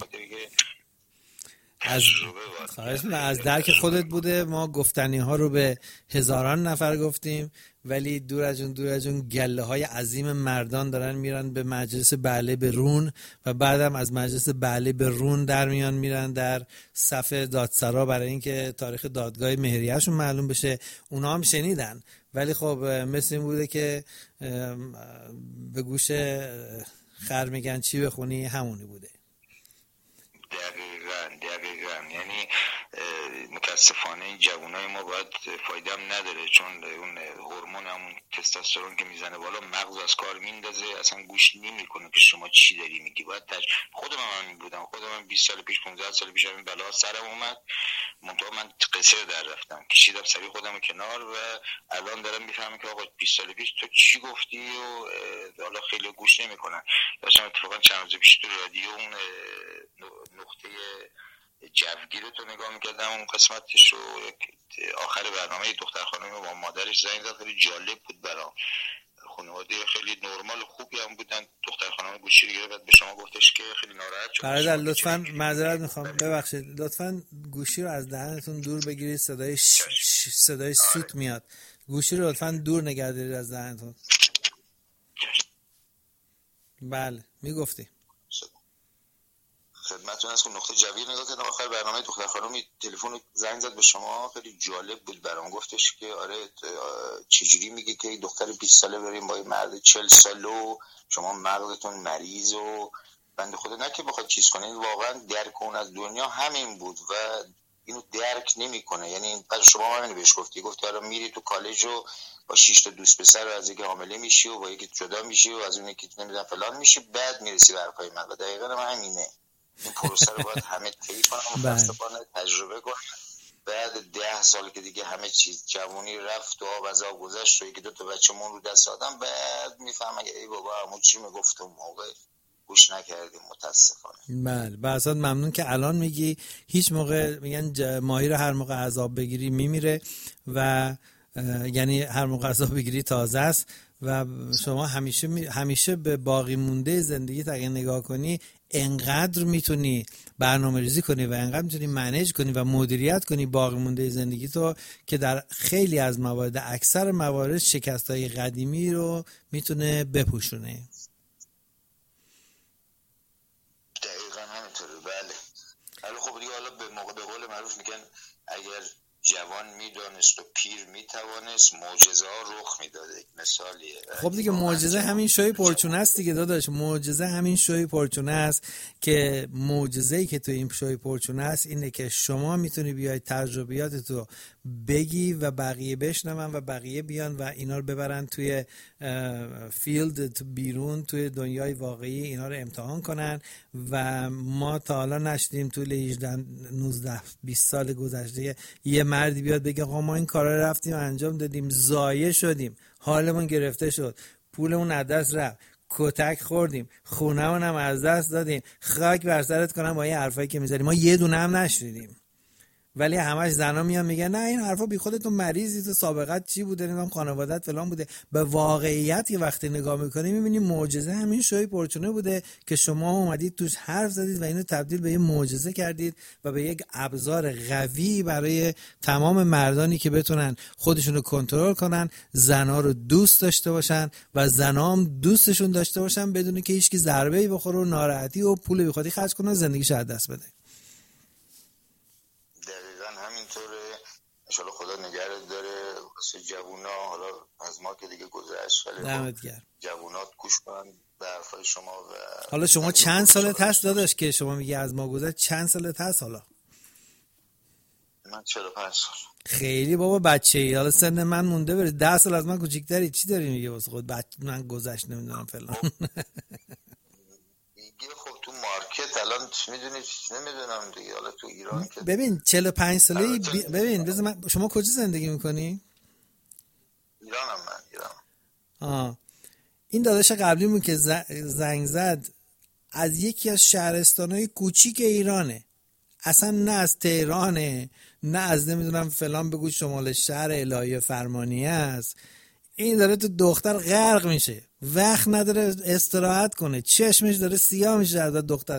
از خواهش من از درک خودت بوده. ما گفتنی ها رو به هزاران نفر گفتیم، ولی دور از اون دور از اون گله های عظیم مردان دارن میرن به مجلس بله به رون و بعدم از مجلس بله به رون در میان میرن در صف دادسرا برای اینکه تاریخ دادگاه مهریه‌شون معلوم بشه. اونا هم شنیدن، ولی خب مثل این بوده که به گوش خر میگن چی بخونی همونی بوده. دقیقاً دقیقاً یعنی متاسفانه این جوانای ما باید فایده هم نداره، چون اون هورمون همون تستوسترون که میزنه بالا مغز از کار میندازه، اصلا گوش نمیکنه که شما چی داری میگی. باید تج... خودم هم همین بودم، خودم هم بیست سال پیش پانزده سال پیش همین بلا سرم اومد، منتها من قصر در رفتم، کشیدم سری خودم کنار و الان دارم میفهمم که آقا بیست سال پیش تو چی گفتی و حالا خیلی گوش نمیکنن. داشتم اتفاقا چند روز پیش تو رادیو اون نقطه جوگیر رو نگاه میکردم، اون قسمتش رو آخر برنامه دختر خانمی با مادرش زنگ زد، خیلی جالب بود برام. خانواده خیلی نرمال خوبی هم بودن. دختر خانم گوشی رو گرفت به شما گفتش که خیلی ناراحت شد. برادر لطفاً معذرت میخوام، ببخشید لطفاً گوشی رو از دهنتون دور بگیرید، صدای ش... ش... صدای سوت میاد. گوشی رو لطفاً دور نگه دارید از دهنتون. بله میگفتی خدمتتون از نقطه جویر نگاه کردم آخر برنامه دختر خانمی تلفن زنگ زد به شما، خیلی جالب بود برام. گفتش که آره چجوری میگه که دختر بیست ساله بریم با مرد چهل ساله و شما مغزتون مریض و بنده خدا نه که بخواد چیز کنه، این واقعا درک اون از دنیا همین بود و اینو درک نمیکنه. یعنی بعد شما همین بهش گفتی گفتی آره میری تو کالج و با شش تا دوست پسر از یکی حامله میشی و با یکی جدا میشی و از اون یکی نمیدونم فلان میشی، بعد میرسی به حرفای من. و دقیقاً همینه، این پروسه رو باید همه طی کنن و متاسفانه تجربه کنن. بعد ده سال که دیگه همه چیز جوانی رفت و آب از آب گذشت و یکی دو تا بچه‌مون رو دست آدم، بعد میفهمه ای بابا همون چی میگفتم موقع گوش نکردیم متاسفانه. بله بله ممنون که الان میگی. هیچ موقع میگن ماهی رو هر موقع عذاب بگیری میمیره و یعنی هر موقع عذاب بگیری تازه است و شما همیشه همیشه به باقی مونده زندگی اگه نگاه کنی انقدر میتونی برنامه ریزی کنی و انقدر میتونی منیج کنی و مدیریت کنی باقی مونده زندگی تو که در خیلی از موارد اکثر موارد شکست‌های قدیمی رو میتونه بپوشونه. دقیقاً دقیقا همینطوره. بله. ولی خب دیگه حالا به موقع به قول معروف میگن اگر جوان میدانست و پیر میتوانست معجزه ها رخ میداده. مثالیه. خب دیگه معجزه همین شوی پرچونه است دیگه داداش. معجزه همین شوی پرچونه است که معجزه‌ای که تو این شوی پرچونه است اینه که شما میتونی بیای تجربیاتتو بگی و بقیه بشنون و بقیه بیان و اینا رو ببرن توی فیلد، تو بیرون توی دنیای واقعی اینا رو امتحان کنن. و ما تا حالا نشدیم طول هجده نوزده بیست سال گذشته یه مردی بیاد بگه آقا ما این کارا رو رفتیم انجام دادیم، ضایع شدیم، حالمون گرفته شد، پولمون از دست رفت، کتک خوردیم، خونمون هم از دست دادیم، خاک بر سرت کنم با این حرفایی که میذاری. ما یه دونه هم نشنیدیم. ولی همش زنا میان میگن نه این حرفا بی خودت، تو مریضی، تو سابقت چی بوده، نمیدونم خانواده‌ات فلان بوده. به واقعیت که وقتی نگاه میکنی میبینی معجزه همین شوی پرچونه بوده که شما اومدید توش حرف زدید و اینو تبدیل به یه معجزه کردید و به یک ابزار قوی برای تمام مردانی که بتونن خودشونو کنترل کنن، زنا رو دوست داشته باشن و زنا هم دوستشون داشته باشن بدون که هیچکی ضربه‌ای بخوره و ناراحتی و پول بی خودی خرج کنه و زندگیش از دست بده. انشالله خدا نگهت داره واسه جوونا. حالا از ما که دیگه گذشت، ولی دمت گرم. جوونات گوش کنن به حرفای شما. و حالا شما چند سالت هست داداش که شما میگی از ما گذشت؟ چند سالت هست حالا؟ من چهل و پنج سال. خیلی بابا بچه‌ای. حالا سن من مونده بره، ده سال از من کوچیک‌تری. چی داری میگی واسه خود؟ بچ... من گذشت نمیدونم فلان. خب تو مارکت الان میدونی نمیدونم دیگه. حالا تو ایران که ببین چهل و پنج ساله‌ای بی... ببین بذار من، شما کجا زندگی میکنی؟ ایرانم. من ایران. آه. این داداش قبلیمون که ز... زنگ زد از یکی از شهرستان‌های کوچیک ایرانه، اصلا نه از تهرانه نه از نمیدونم فلان بگو شمال شهر الهی فرمانیه است. این داره تو دختر غرق میشه، وقت نداره استراحت کنه، چشمش داره سیاه میشه از دختر.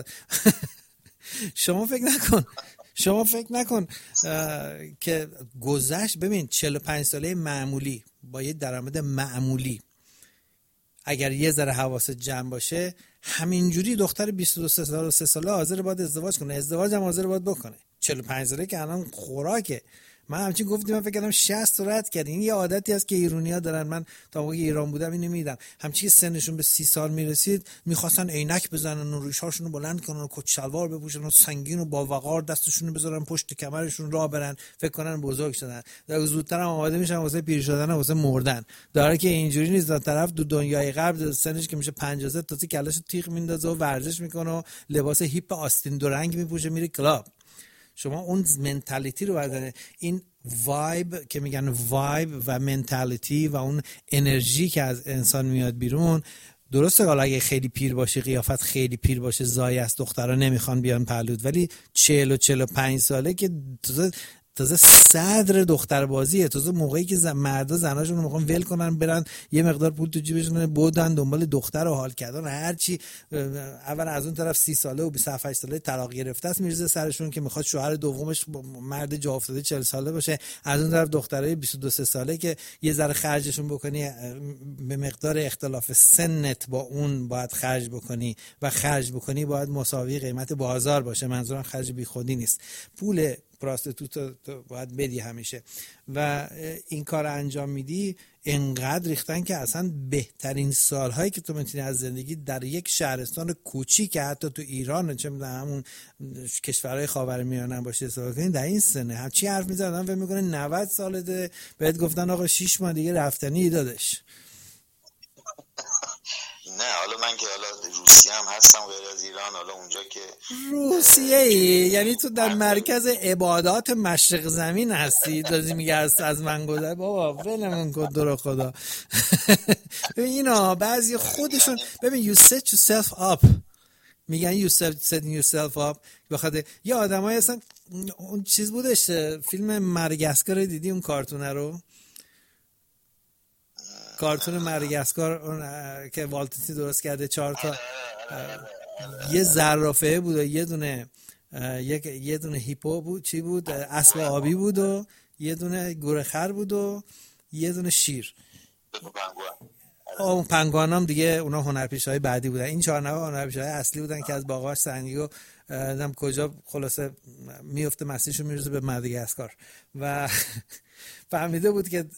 شما فکر نکن شما فکر نکن که گذشت. ببین چهل و پنج ساله معمولی با یه درآمد معمولی اگر یه ذره حواست جمع باشه همینجوری دختر بیست و دو سال و سه ساله حاضر باید ازدواج کنه، ازدواج هم حاضر باید بکنه. چهل و پنج ساله که الان خوراکه. من همچین گفتیم، من فکر کردم شصت رد کردین. این یه عادتی هست که ایرانی‌ها دارن. من تا موقعی ایران بودم اینو می‌دیدم، همچین که سنشون به سی سال میرسید می‌خواستن عینک بزنن و ریشاشون رو بلند کنن و کت شلوار بپوشن و سنگین و با وقار دستشون رو بذارن پشت کمرشون راه برن، فکر کنن بزرگ شدن. در زودتر هم آماده میشن واسه پیر شدن و واسه مردن. داره که اینجوری نیست. در طرف دو دنیای غرب سنش که میشه پنجاه تازه کلاشو تیغ میندازه و ورزش میکنه و لباس هیپ آستین دو رنگ میپوشه میره کلاب. شما اون منتالیتی رو برداره، این وایب که میگن وایب و منتالیتی و اون انرژی که از انسان میاد بیرون. درسته حالا اگه خیلی پیر باشه، قیافت خیلی پیر باشه، زایه است، دخترها نمیخوان بیان پهلوت، ولی چهل و چهل و پنج ساله که تازه تازه صدر دختر بازیه. تازه موقعی که زن... مردا زناشون رو میخوان ول کنن برن یه مقدار پول تو جیبشون بودن دنبال دختر و حال کردن هر چی. اول از اون طرف سی ساله و بیست و هفت ساله طلاق گرفته است میرزه سرشون که میخواد شوهر دومش مرد جا افتاده چهل ساله باشه. از اون طرف دخترای بیست و دو ساله که یه ذره خرجشون بکنی به مقدار اختلاف سنت با اون باید خرج بکنی و خرج بکنی باید مساوی قیمت بازار باشه. منظورم خرج بی خودی نیست. پول پراستیتوت باید بدی همیشه و این کار انجام میدی. انقدر ریختن که اصلا بهترین سالهایی که تو میتونی از زندگی در یک شهرستان کوچیک حتی تو ایران چه میدونم همون کشورهای خاورمیانه باشه استفاده کنی در این سنه. هم چی حرف میزنن فکر میکنه نود سالته بهت گفتن آقا شش ماه دیگه رفتنی دادش. نه حالا من که حالا روسیه هم هستم غیر از ایران. حالا اونجا که روسیه ای یعنی تو در مرکز عبادات مشرق زمین هستی دازی میگه از من گذر. بابا ولمون کن درو خدا. ببین اینا بعضی خودشون ببین you set yourself up میگن you set yourself up بخاطر یه آدمایی هستن. اون چیز بودش فیلم مدغاسکار دیدی اون کارتونه رو؟ کارتون مدغاسکار اون که والت دیزنی درست کرده چهار تا یه زرافه بود و یه دونه یک یه دونه هیپو بود چی بود اسب آبی بود و یه دونه گورخر بود و یه دونه شیر. اون پنگوانام دیگه اونا هنرپیشه‌های بعدی بودن. این چهار نفر هنرپیشه‌های اصلی بودن که از باغاش سنگیو نم کجا خلاصه میفته مسیرشو میرسه به مدغاسکار و فهمیده بود که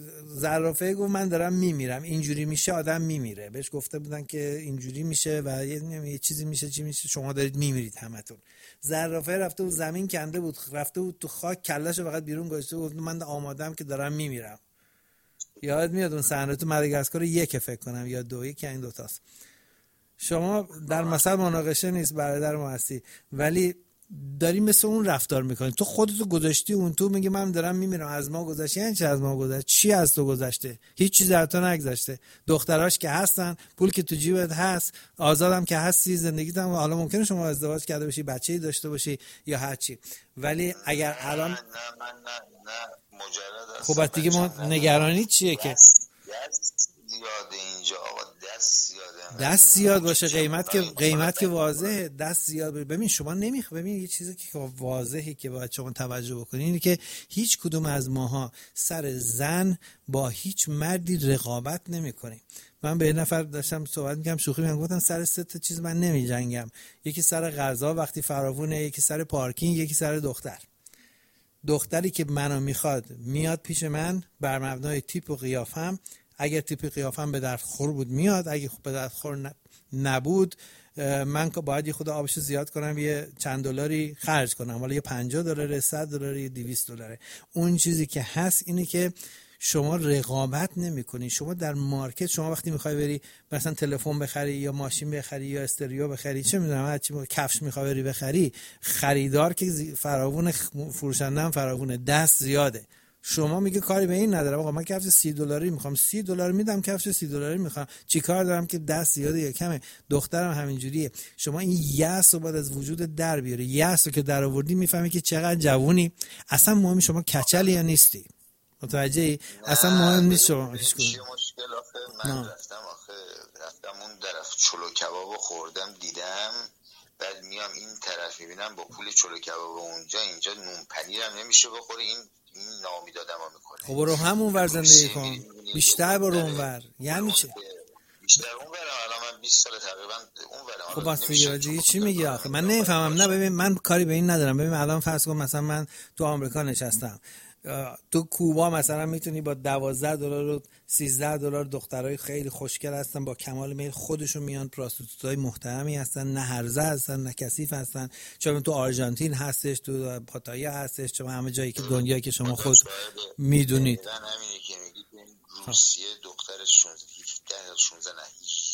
زرافه گفت من دارم میمیرم، اینجوری میشه آدم میمیره. بهش گفته بودن که اینجوری میشه و یه, یه چیزی میشه، چی میشه، شما دارید میمیرید همتون. زرافه رفته بود زمین کنده بود، رفته بود تو خاک، کلهشو فقط بیرون گذاشته بود، من آمادم که دارم میمیرم. یاد میاد اون صحنه تو مدغاسکار یک فکر کنم یا دو، یکی این دو تاست. شما در مثل مناقشه نیست، برادر ما هستی، ولی داری مثل اون رفتار میکنی. تو خودتو گذاشتی اون تو، میگه من دارم میمیرم، از ما گذشته. یعنی چی از ما گذشته؟ چی از تو گذشته؟ هیچ چیزی از تو نگذشته. دختراش که هستن، پول که تو جیبت هست، آزادم که هستی، زندگیت هم حالا ممکنه شما ازدواج کرده باشی، بچه‌ای داشته باشی یا هر چی، ولی اگر الان نه نه من نه نه مجرد خب بعد دیگه ما نگرانی چیه که دست زیاده اینجا آقا، دست زیاده، دست زیاد باشه، قیمت که قیمت که واضحه، دست زیاد باشه. ببین شما نمیخ ببین یه چیزی که واضحه که باید شما توجه بکنید اینه که هیچ کدوم از ماها سر زن با هیچ مردی رقابت نمیکنیم. من به یه نفر داشتم صحبت می‌کردم، شوخی می‌کردم، گفتم سر سه تا چیز من نمی‌جنگم، یکی سر غذا وقتی فراوونه، یکی سر پارکینگ، یکی سر دختر. دختری که منو میخواد میاد پیش من بر مبنای تیپ و قیافم، اگر تیپ قیافم به درد خور بود میاد، اگه به درد خور نبود من که باید یه خود آبشو زیاد کنم، یه چند دلاری خرج کنم، حالا یه پنجاه دلار، صد دلار، یه دویست دلاره. اون چیزی که هست اینه که شما رقابت نمی کنی. شما در مارکت، شما وقتی میخوای بری مثلا تلفن بخری یا ماشین بخری یا استریو بخری، چه میدونم هر چی، کفش میخوای بری بخری، خریدار که فراوون، فروشنده هم فراوونه، دست زیاده. شما میگه کاری به این ندارم، آقا من کفش سی دلاری میخوام، سی دلار میدم، کفش سی دلاری میخوام، چیکار دارم که دست زیاده یا کمه؟ دخترم همینجوریه. شما این یأس رو باید از وجود در بیاری. یأس رو که در آوردی میفهمی که چقدر جوونی. اصلا مهم شما کچلی یا نیستی، متوجهی؟ اصلا مهم نیست شما هیچ کدوم. چی مشکل آخه من رفتم آخه رفتم اون طرف چلو کبابو خوردم دیدم، بعد میام این طرف میبینم با پول چلو کباب اونجا، اینجا نون پنیرم نمیشه بخوره، این این نامیدادمو میکنه. خب برو همون ور زندگی کن، بیشتر برو اون ور. یعنی چه؟ بیشتر اون ور. الان من بیست سال تقریبا اون ور. خب واسه دیگه چی میگی آخه؟ من نمیفهمم. نه ببین من کاری به این ندارم. ببین الان فرض کن مثلا من تو آمریکا نشستم، تو کوبا مثلا میتونی با دوازده دلار و سیزده دلار دخترای خیلی خوشگل هستن، با کمال میل خودشون میان، پراستیتوتای محترمی هستن، نه هرزه هستن نه کثیف هستن. چون تو آرژانتین هستش، تو پاتایا هستش، چون همه جایی که دنیایی که شما خود میدونید. همینه که میگید روسیه دخترش شانزده نه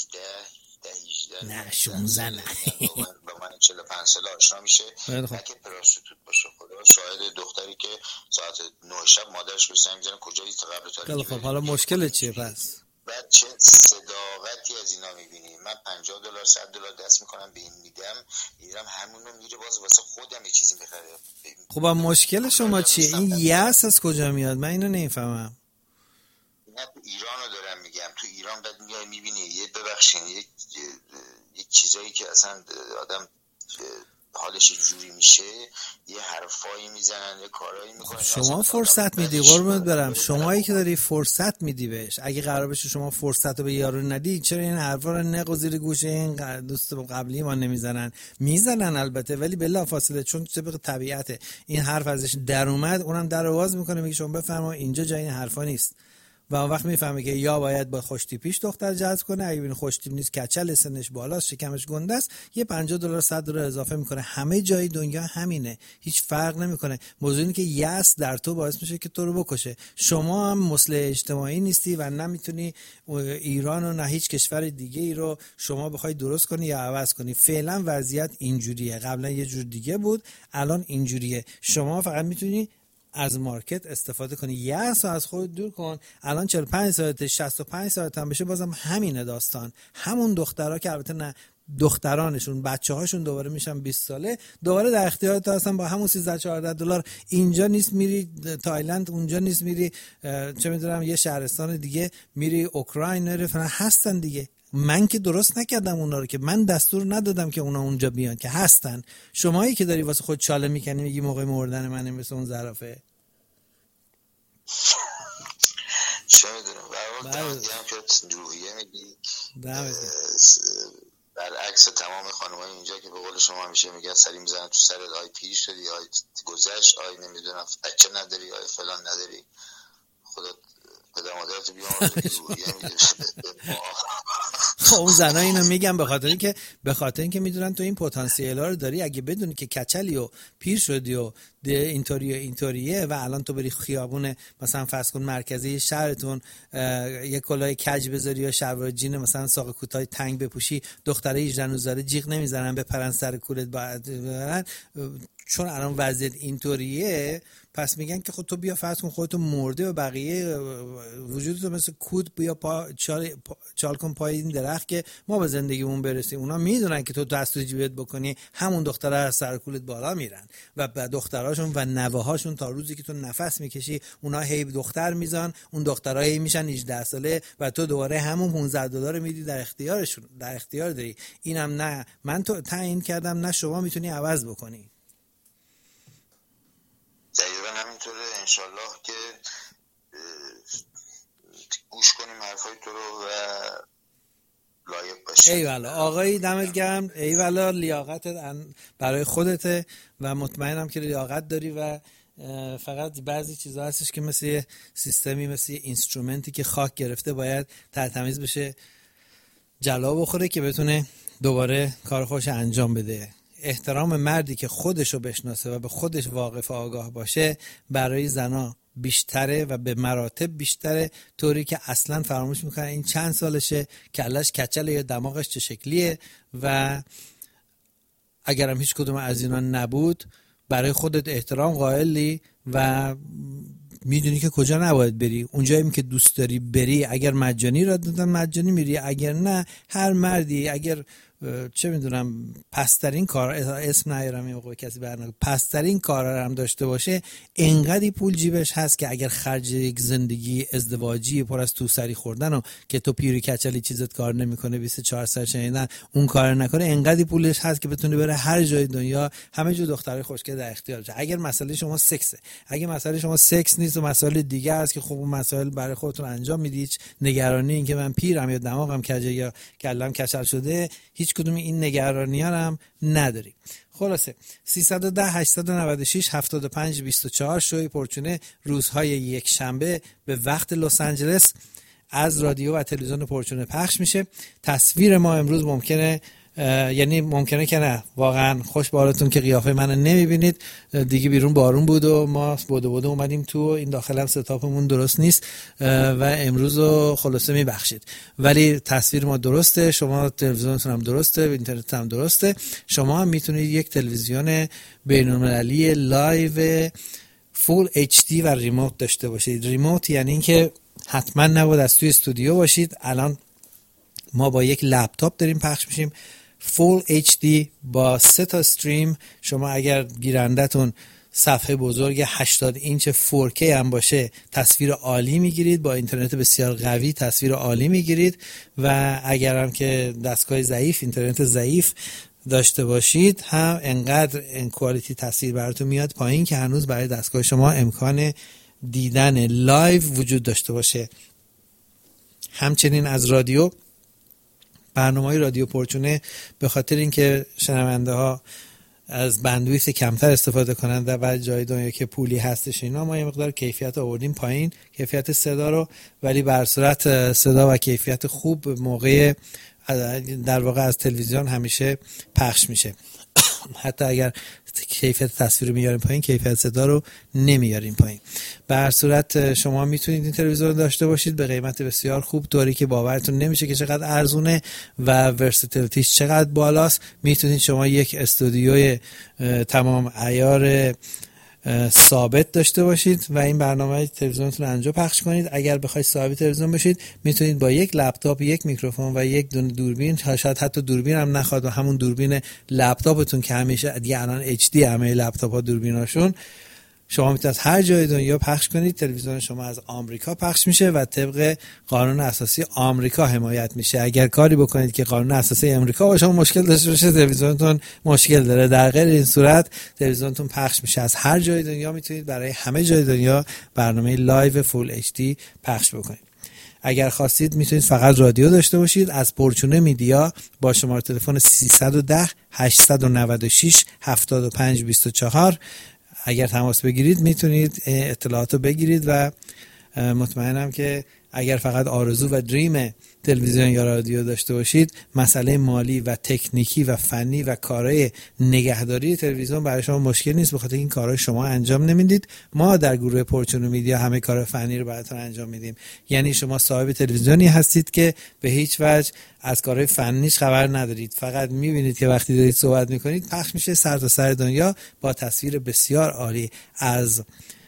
هجده نه شانزده نه با من چهل و پنج سال آشنا میشه، نه که پراستیتوت باشه. خدا شاهد دختری که ساعت نه شب مادرش بهش زنگ میزنه کجایی تا قبل تاریخ. خب حالا مشکل چیه پس؟ بعد چه صداقتی از اینا میبینی. من پنجاه دلار صد دلار دست میکنم به این میدم، میرم همونو میره باز واسه خودم یه چیزی میخره. خب مشکل شما چیه؟ این یأس از کجا میاد؟ من اینو نمیفهمم. نه تو ایرانو دارم میگم، تو ایران بعد میای میبینی یه ببخشین یک یک چیزایی که اصلا آدم حالش جوری میشه، یه حرفایی میزنن، یه کارایی میکنن. شما فرصت میدی قربونت برم، شمایی که داری فرصت میدی بهش. اگه قرار بشه شما فرصت رو به یارو ندی، چرا این حرفا رو نگو زیر گوشه این دوست قبلی ما نمیزنن؟ میزنن البته، ولی بلا فاصله، چون طبق طبیعت این حرف ازش در اومد، اونم در آواز میکنه، میگه شما بفرما اینجا جای این حرفا نیست. و اون وقت میفهمه که یا باید با خوشتیپیش دختر جذب کنه، اگه ببین خوشتیپ نیست، کچل، سنش بالاست، شکمش گنده است، یه پنجاه دلار صد دلار اضافه میکنه. همه جای دنیا همینه، هیچ فرق نمیکنه. موضوع اینه که یأس در تو باعث میشه که تو رو بکشه. شما هم مصلح اجتماعی نیستی و نمیتونی ایران و نه هیچ کشور دیگه ای رو شما بخوای درست کنی یا عوض کنی. فعلا وضعیت اینجوریه، قبلا یه جور دیگه بود، الان اینجوریه. شما فقط میتونی از مارکت استفاده کنی، یأس رو از خود دور کن. الان چهل و پنج ساعته، شصت و پنج ساعت هم بشه، بازم همینه داستان. همون دخترها که البته نه دخترانشون، بچه‌هاشون دوباره میشن بیست ساله، دوباره در اختیار تو هستن با همون سیزده چهارده دلار. اینجا نیست میری تایلند، اونجا نیست میری چه میدونم یه شهرستان دیگه، میری اوکراین، نره فلان، هستن دیگه. من که درست نکردم اونا رو، که من دستور ندادم که اونا اونجا بیان، که هستن. شمایی که داری واسه خود چاله میکنی میگی موقع مردن منه مثل اون زرافه. چه میدونم برای دیگه هم که روحیه میگی برعکس تمام خانمای اینجا که به قول شما همیشه میگن سری میزنن تو سرت، آی پیر شدی، آی گذشت، آی نمیدونم بچه نداری، آی فلان نداری، خودت پدر مادرت بیامرز روحیه میده. خب اون زنا اینو میگم به خاطر اینکه به خاطر اینکه میدونن تو این پتانسیل‌ها رو داری. اگه بدونی که کچلی و پیر شدی و اینطوری و اینطوریه و الان تو بری خیابون مثلا فرض کن مرکزی شهرتون یک کلاه کج بذاری یا شلوار جین مثلا ساق کوتاه تنگ بپوشی، دختره هجده نوزده جیغ نمیزنن بپرن سر کولت بعد، چون الان وضعیت اینطوریه. پس میگن که خود تو بیا فرض کن خودتو مرده و بقیه وجودتو مثل کود بیا پا چال, پا چال کن پای این درخت که ما به زندگیمون برسیم. اونا میدونن که تو دست تو جیبت بکنی همون دختره از سر کولت بالا میرن و دختراشون و نوه‌هاشون تا روزی که تو نفس میکشی اونا هی دختر میزان، اون دخترها هی میشن هجده ساله و تو دوباره همون پانزده دلار میدی در اختیارشون، در اختیار داری. اینم نه من تو تعیین کردم نه شما میتونی عوض بکنی. دقیقا همینطوره. انشالله که گوش کنیم حرفای تو رو و لایق باشیم. ایوالا آقایی دمت گرم، ایوالا لیاقتت برای خودته و مطمئنم که لیاقت داری و فقط بعضی چیزا هستش که مثل یه سیستمی، مثل یه اینسترومنتی که خاک گرفته باید ترتمیز بشه، جلا بخوره که بتونه دوباره کار خوش انجام بده. احترام مردی که خودشو بشناسه و به خودش واقف و آگاه باشه برای زنا بیشتره و به مراتب بیشتره، طوری که اصلا فراموش میکنه این چند سالشه، کلش کچله یا دماغش چه شکلیه و اگرم هیچ کدوم از اینا نبود برای خودت احترام قائلی و میدونی که کجا نباید بری. اونجایی که دوست داری بری، اگر مجانی را دادن مجانی میری، اگر نه هر مردی اگر چه میدونم پسترین کار اسم نیارم این موقع کسی برنامه پسترین کار هم داشته باشه، انقدی پول جیبش هست که اگر خرج یک زندگی ازدواجی پر از تو سری خوردن و که تو پیری کچلی چیزت کار نمیکنه بیست و چهار ساعت شنیدن اون کار نکنه، انقدی پولش هست که بتونه بره هر جای دنیا همه جو دخترای خوشگل در اختیارشه. اگر مسئله شما سکسه، اگه مسئله شما سکس نیست و مسائل دیگه است که خب اون مسائل برای خودتون انجام میدید، نگرانی این که من پیرم یا دماغم کجه یا کلم کچل شده، هیچ کدوم این نگرانی ها هم نداری. خلاصه سیصد و ده هشتصد و نود و شش هفتاد و پنج بیست و چهار شوی پرچونه روزهای یک شنبه به وقت لس آنجلس از رادیو و تلویزیون پرچونه پخش میشه. تصویر ما امروز ممکنه یعنی ممکنه که نه، واقعا خوش به حالتون که قیافه منو نمیبینید دیگه. بیرون بارون بود و ما بوده بوده اومدیم تو، این داخل هم ستاپمون درست نیست و امروز رو خلاصه میبخشید، ولی تصویر ما درسته، شما تلویزیونتون هم درسته، اینترنت هم درسته. شما هم میتونید یک تلویزیون بین‌المللی لایو فول اچ دی و ریموت داشته باشید. ریموت یعنی اینکه حتما نباید از توی استودیو باشید. الان ما با یک لپتاپ داریم پخش میشیم فول اچ دی با سه تا استریم. شما اگر گیرندتون صفحه بزرگ هشتاد اینچ فور کی هم باشه تصویر عالی میگیرید، با اینترنت بسیار قوی تصویر عالی میگیرید و اگر هم که دستگاه ضعیف، اینترنت ضعیف داشته باشید هم انقدر این کوالیتی تصویر براتون میاد پایین که هنوز برای دستگاه شما امکان دیدن لایو وجود داشته باشه. همچنین از رادیو، برنامه‌های رادیو پرچونه به خاطر اینکه شنونده ها از بندویث کمتر استفاده کنند و جای دنیا که پولی هستش اینا، ما یه مقدار کیفیت آوردیم پایین، کیفیت صدا رو، ولی بر صورت صدا و کیفیت خوب موقع در واقع از تلویزیون همیشه پخش میشه. حتی اگر کیفیت تصویر رو میاریم پایین کیفیت صدا رو نمیاریم پایین. به هر صورت شما میتونید این تلویزیون رو داشته باشید به قیمت بسیار خوب، طوری که باورتون نمیشه که چقدر ارزونه و ورساتیلیتیش چقدر بالاست. میتونید شما یک استودیوی تمام عیار ثابت داشته باشید و این برنامه تلویزیونتون انجا پخش کنید. اگر بخواید صاحب تلویزیون بشید میتونید با یک لپتاپ، یک میکروفون و یک دونه دوربین، شاید حتی دوربین هم نخواد و همون دوربین لپتاپتون که همیشه دیگه الان اچ دی همه لپتاپ‌ها دوربیناشون شما میتونید هر جای دنیا پخش کنید. تلویزیون شما از آمریکا پخش میشه و طبق قانون اساسی آمریکا حمایت میشه. اگر کاری بکنید که قانون اساسی آمریکا با شما مشکل داشته باشه، تلویزیونتون مشکل داره. در غیر این صورت تلویزیونتون پخش میشه. از هر جای دنیا میتونید برای همه جای دنیا برنامه لایو فول اچ دی پخش بکنید. اگر خواستید میتونید فقط رادیو داشته باشید. از پرچونه میدیا با شماره تلفن سیصد و ده هشتصد و نود و شش هفتاد و پنج بیست و چهار اگر تماس بگیرید میتونید اطلاعات رو بگیرید و مطمئنم که اگر فقط آرزو و دریم تلویزیون یا رادیو داشته باشید، مسئله مالی و تکنیکی و فنی و کارهای نگهداری تلویزیون برای شما مشکل نیست، بخاطر این کارهای شما انجام نمیدید. ما در گروه پرچون میدیا همه کار فنی رو براتون انجام میدیم. یعنی شما صاحب تلویزیونی هستید که به هیچ وجه از کارهای فنیش خبر ندارید، فقط میبینید که وقتی دارید صحبت میکنید پخش میشه سر تا سر دنیا با تصویر بسیار عالی. از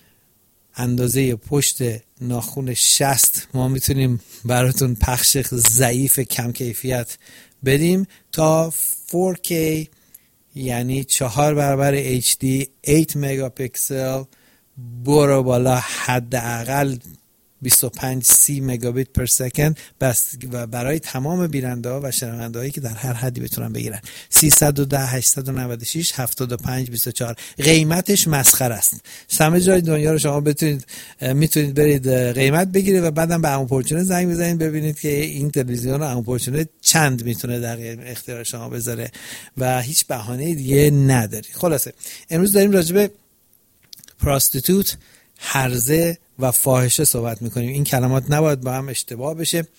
اندازه پشت ناخن شست ما میتونیم براتون پخش ضعیف کم کیفیت بدیم تا فور کی، یعنی چهار برابر اچ دی، هشت مگاپیکسل، برو بالا حداقل بیست و پنج سی مگابیت پر سکند بس و برای تمام بیننده ها و شنونده هایی که در هر حدی بتونن بگیرن. سیصد و ده هشتصد و نود و شش هفتاد و پنج بیست و چهار. قیمتش مسخره است. همه جای دنیا رو شما بتونید میتونید برید قیمت بگیرید و بعدم به عمو پرچونه زنگ بزنید ببینید که این تلویزیون عمو پرچونه چند میتونه در اختیار شما بذاره و هیچ بهانه دیگه نداری. خلاصه امروز داریم راجع به پراستیتوت، هرزه و فاحشه صحبت میکنیم. این کلمات نباید با هم اشتباه بشه.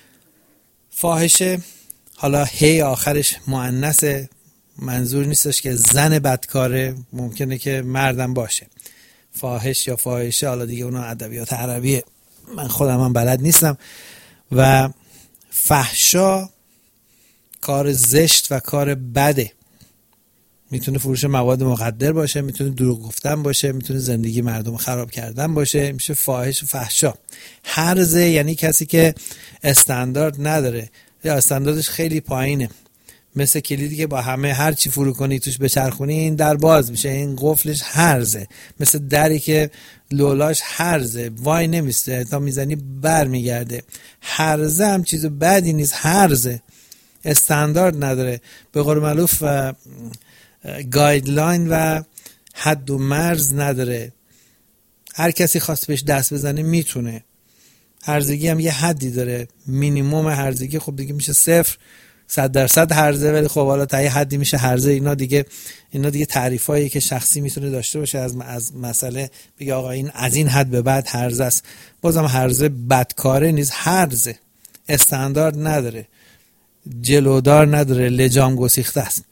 فاحشه، حالا هی آخرش مؤنثه، منظور نیستش که زن بدکاره، ممکنه که مردم باشه. فاحش یا فاحشه، حالا دیگه اونا ادبیات عربیه، من خودم هم بلد نیستم. و فحشا کار زشت و کار بده. میتونه فروش مواد مخدر باشه، میتونه دروغ گفتن باشه، میتونه زندگی مردم خراب کردن باشه. میشه فاحش و فحشا. هرزه یعنی کسی که استاندارد نداره یا استانداردش خیلی پایینه، مثل کلیدی که با همه هر چی فرو کنی توش بچرخونی این در باز میشه، این قفلش هرزه. مثل دری که لولاش هرزه، وای نمیسته تا میزنی بر میگرده. هرزه هم چیز بدی نیست، هرزه استاندارد نداره، به قول معروف گایدلاین و حد و مرز نداره. هر کسی خواست بهش دست بزنه میتونه. هرزگی هم یه حدی داره، مینیمم هرزگی خب دیگه میشه صفر، صد درصد هرزه، ولی خب حالا تا یه حدی میشه هرزه. اینا دیگه اینا دیگه تعریفایی که شخصی میتونه داشته باشه از از مسئله، بگه آقا این از این حد به بعد هرزه است. بازم هرزه بدکاره نیست، هرزه استاندارد نداره، جلودار نداره، لجام گسیخته است،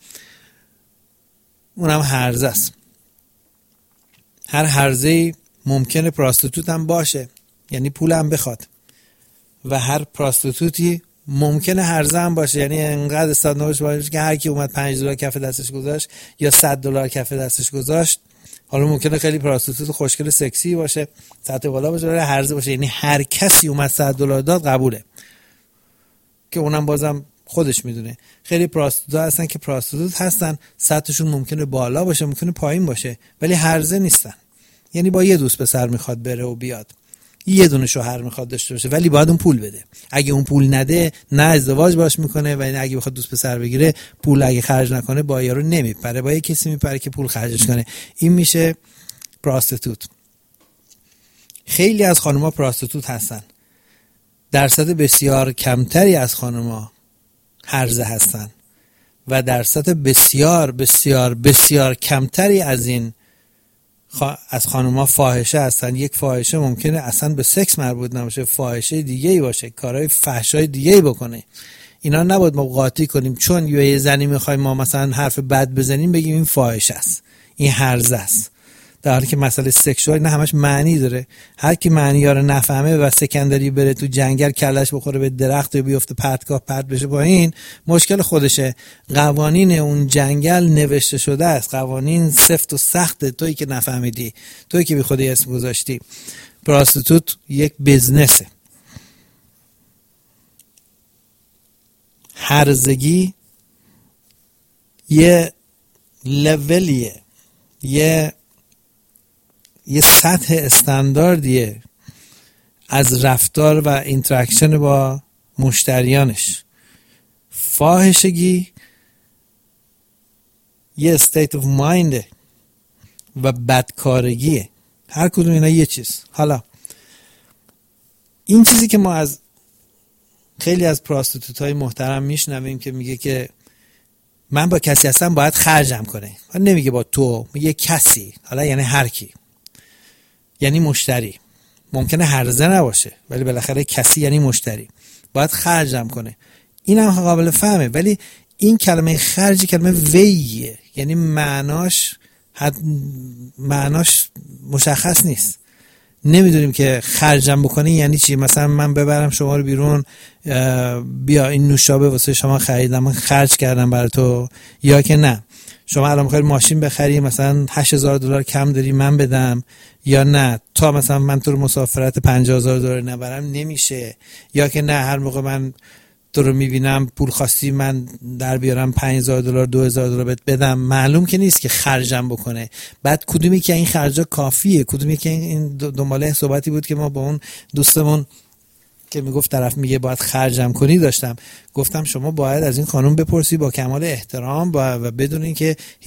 اونم هرزه است. هر هرزه‌ای ممکنه پراستیتوت هم باشه، یعنی پول هم بخواد، و هر پراستیتوتی ممکنه هرزه هم باشه، یعنی انقدر استانداردش باشه که هر کی اومد پنج دلار کف دستش گذاشت یا صد دلار کف دستش گذاشت. حالا ممکنه خیلی پراستیتوت خوشگل سکسی باشه، سطح بالا باشه، ولی هرزه باشه، یعنی هر کسی اومد صد دلار داد قبوله، که اونم بازم خودش میدونه. خیلی پراستیتوت هستن که پراستیتوت هستن، سطحشون ممکنه بالا باشه ممکنه پایین باشه، ولی هرزه نیستن. یعنی با یه دوست پسر میخواد بره و بیاد، یه دونه شوهر میخواد داشته باشه، ولی باید اون پول بده. اگه اون پول نده نه ازدواج باش میکنه، و اگه بخواد دوست پسر بگیره پول اگه خرج نکنه با یارو نمیپره، با یه کسی میپره که پول خرجش کنه. این میشه پراستیتوت. خیلی از خانم‌ها پراستیتوت هستن، درصد بسیار کمتری از خانم‌ها هرزه هستن و درصد بسیار بسیار بسیار کمتری از این خوا... از خانم‌ها فاحشه هستن. یک فاحشه ممکنه اصلا به سکس مربوط نباشه، فاحشه دیگه‌ای باشه، کارهای فحشای دیگه‌ای بکنه. اینا نباید ما قاطی کنیم چون یه زنی می‌خوایم ما مثلا حرف بد بزنیم بگیم این فاحشه است، این هرزه است، در حالی که مسئله سکشوال نه همش معنی داره. هر کی معنی‌ها رو نفهمه و سکندری بره تو جنگل کلش بخوره به درخت و بیفته پرتگاه پرت بشه پایین، مشکل خودشه. قوانین اون جنگل نوشته شده است، قوانین سفت و سخته، تویی که نفهمیدی، تویی که بی خودی اسم گذاشتی. پراستیتوت یک بزنسه. هرزگی یه لولیه، یه یه سطح استانداردیه از رفتار و اینتراکشن با مشتریانش. فاحشگی یه state of mind و بدکارگیه. هر کدوم اینا یه چیز. حالا این چیزی که ما از خیلی از پراستیتوت های محترم میشنویم که میگه که من با کسی هستم باید خرجم کنه، نمیگه با تو، میگه کسی، حالا یعنی هر کی، یعنی مشتری. ممکنه هرزه نباشه ولی بالاخره کسی یعنی مشتری، باید خرجم کنه. این هم قابل فهمه، ولی این کلمه خرج کلمه ویه، یعنی معناش حد معناش مشخص نیست. نمیدونیم که خرجم بکنی یعنی چی. مثلا من ببرم شما رو بیرون، بیا این نوشابه واسه شما خریدم، من خرج کردم برای تو، یا که نه شما الان می‌خوای ماشین بخری، مثلا هشت هزار دلار کم داری من بدم، یا نه تا مثلا من تو رو مسافرت پنجاه هزار دلار نبرم نمیشه، یا که نه هر موقع من تو رو میبینم پول خواستی من در بیارم پنج هزار دلار دو هزار دلار بهت بدم. معلوم که نیست که خرجم بکنه. بعد کدومی که این خرجا کافیه، کدومی که این دنباله صحبتی بود که ما با اون دوستمون که میگفت طرف میگه باید خرجم کنی داشتم، گفتم شما باید از این خانم بپرسی با کمال احترام و بدون اینکه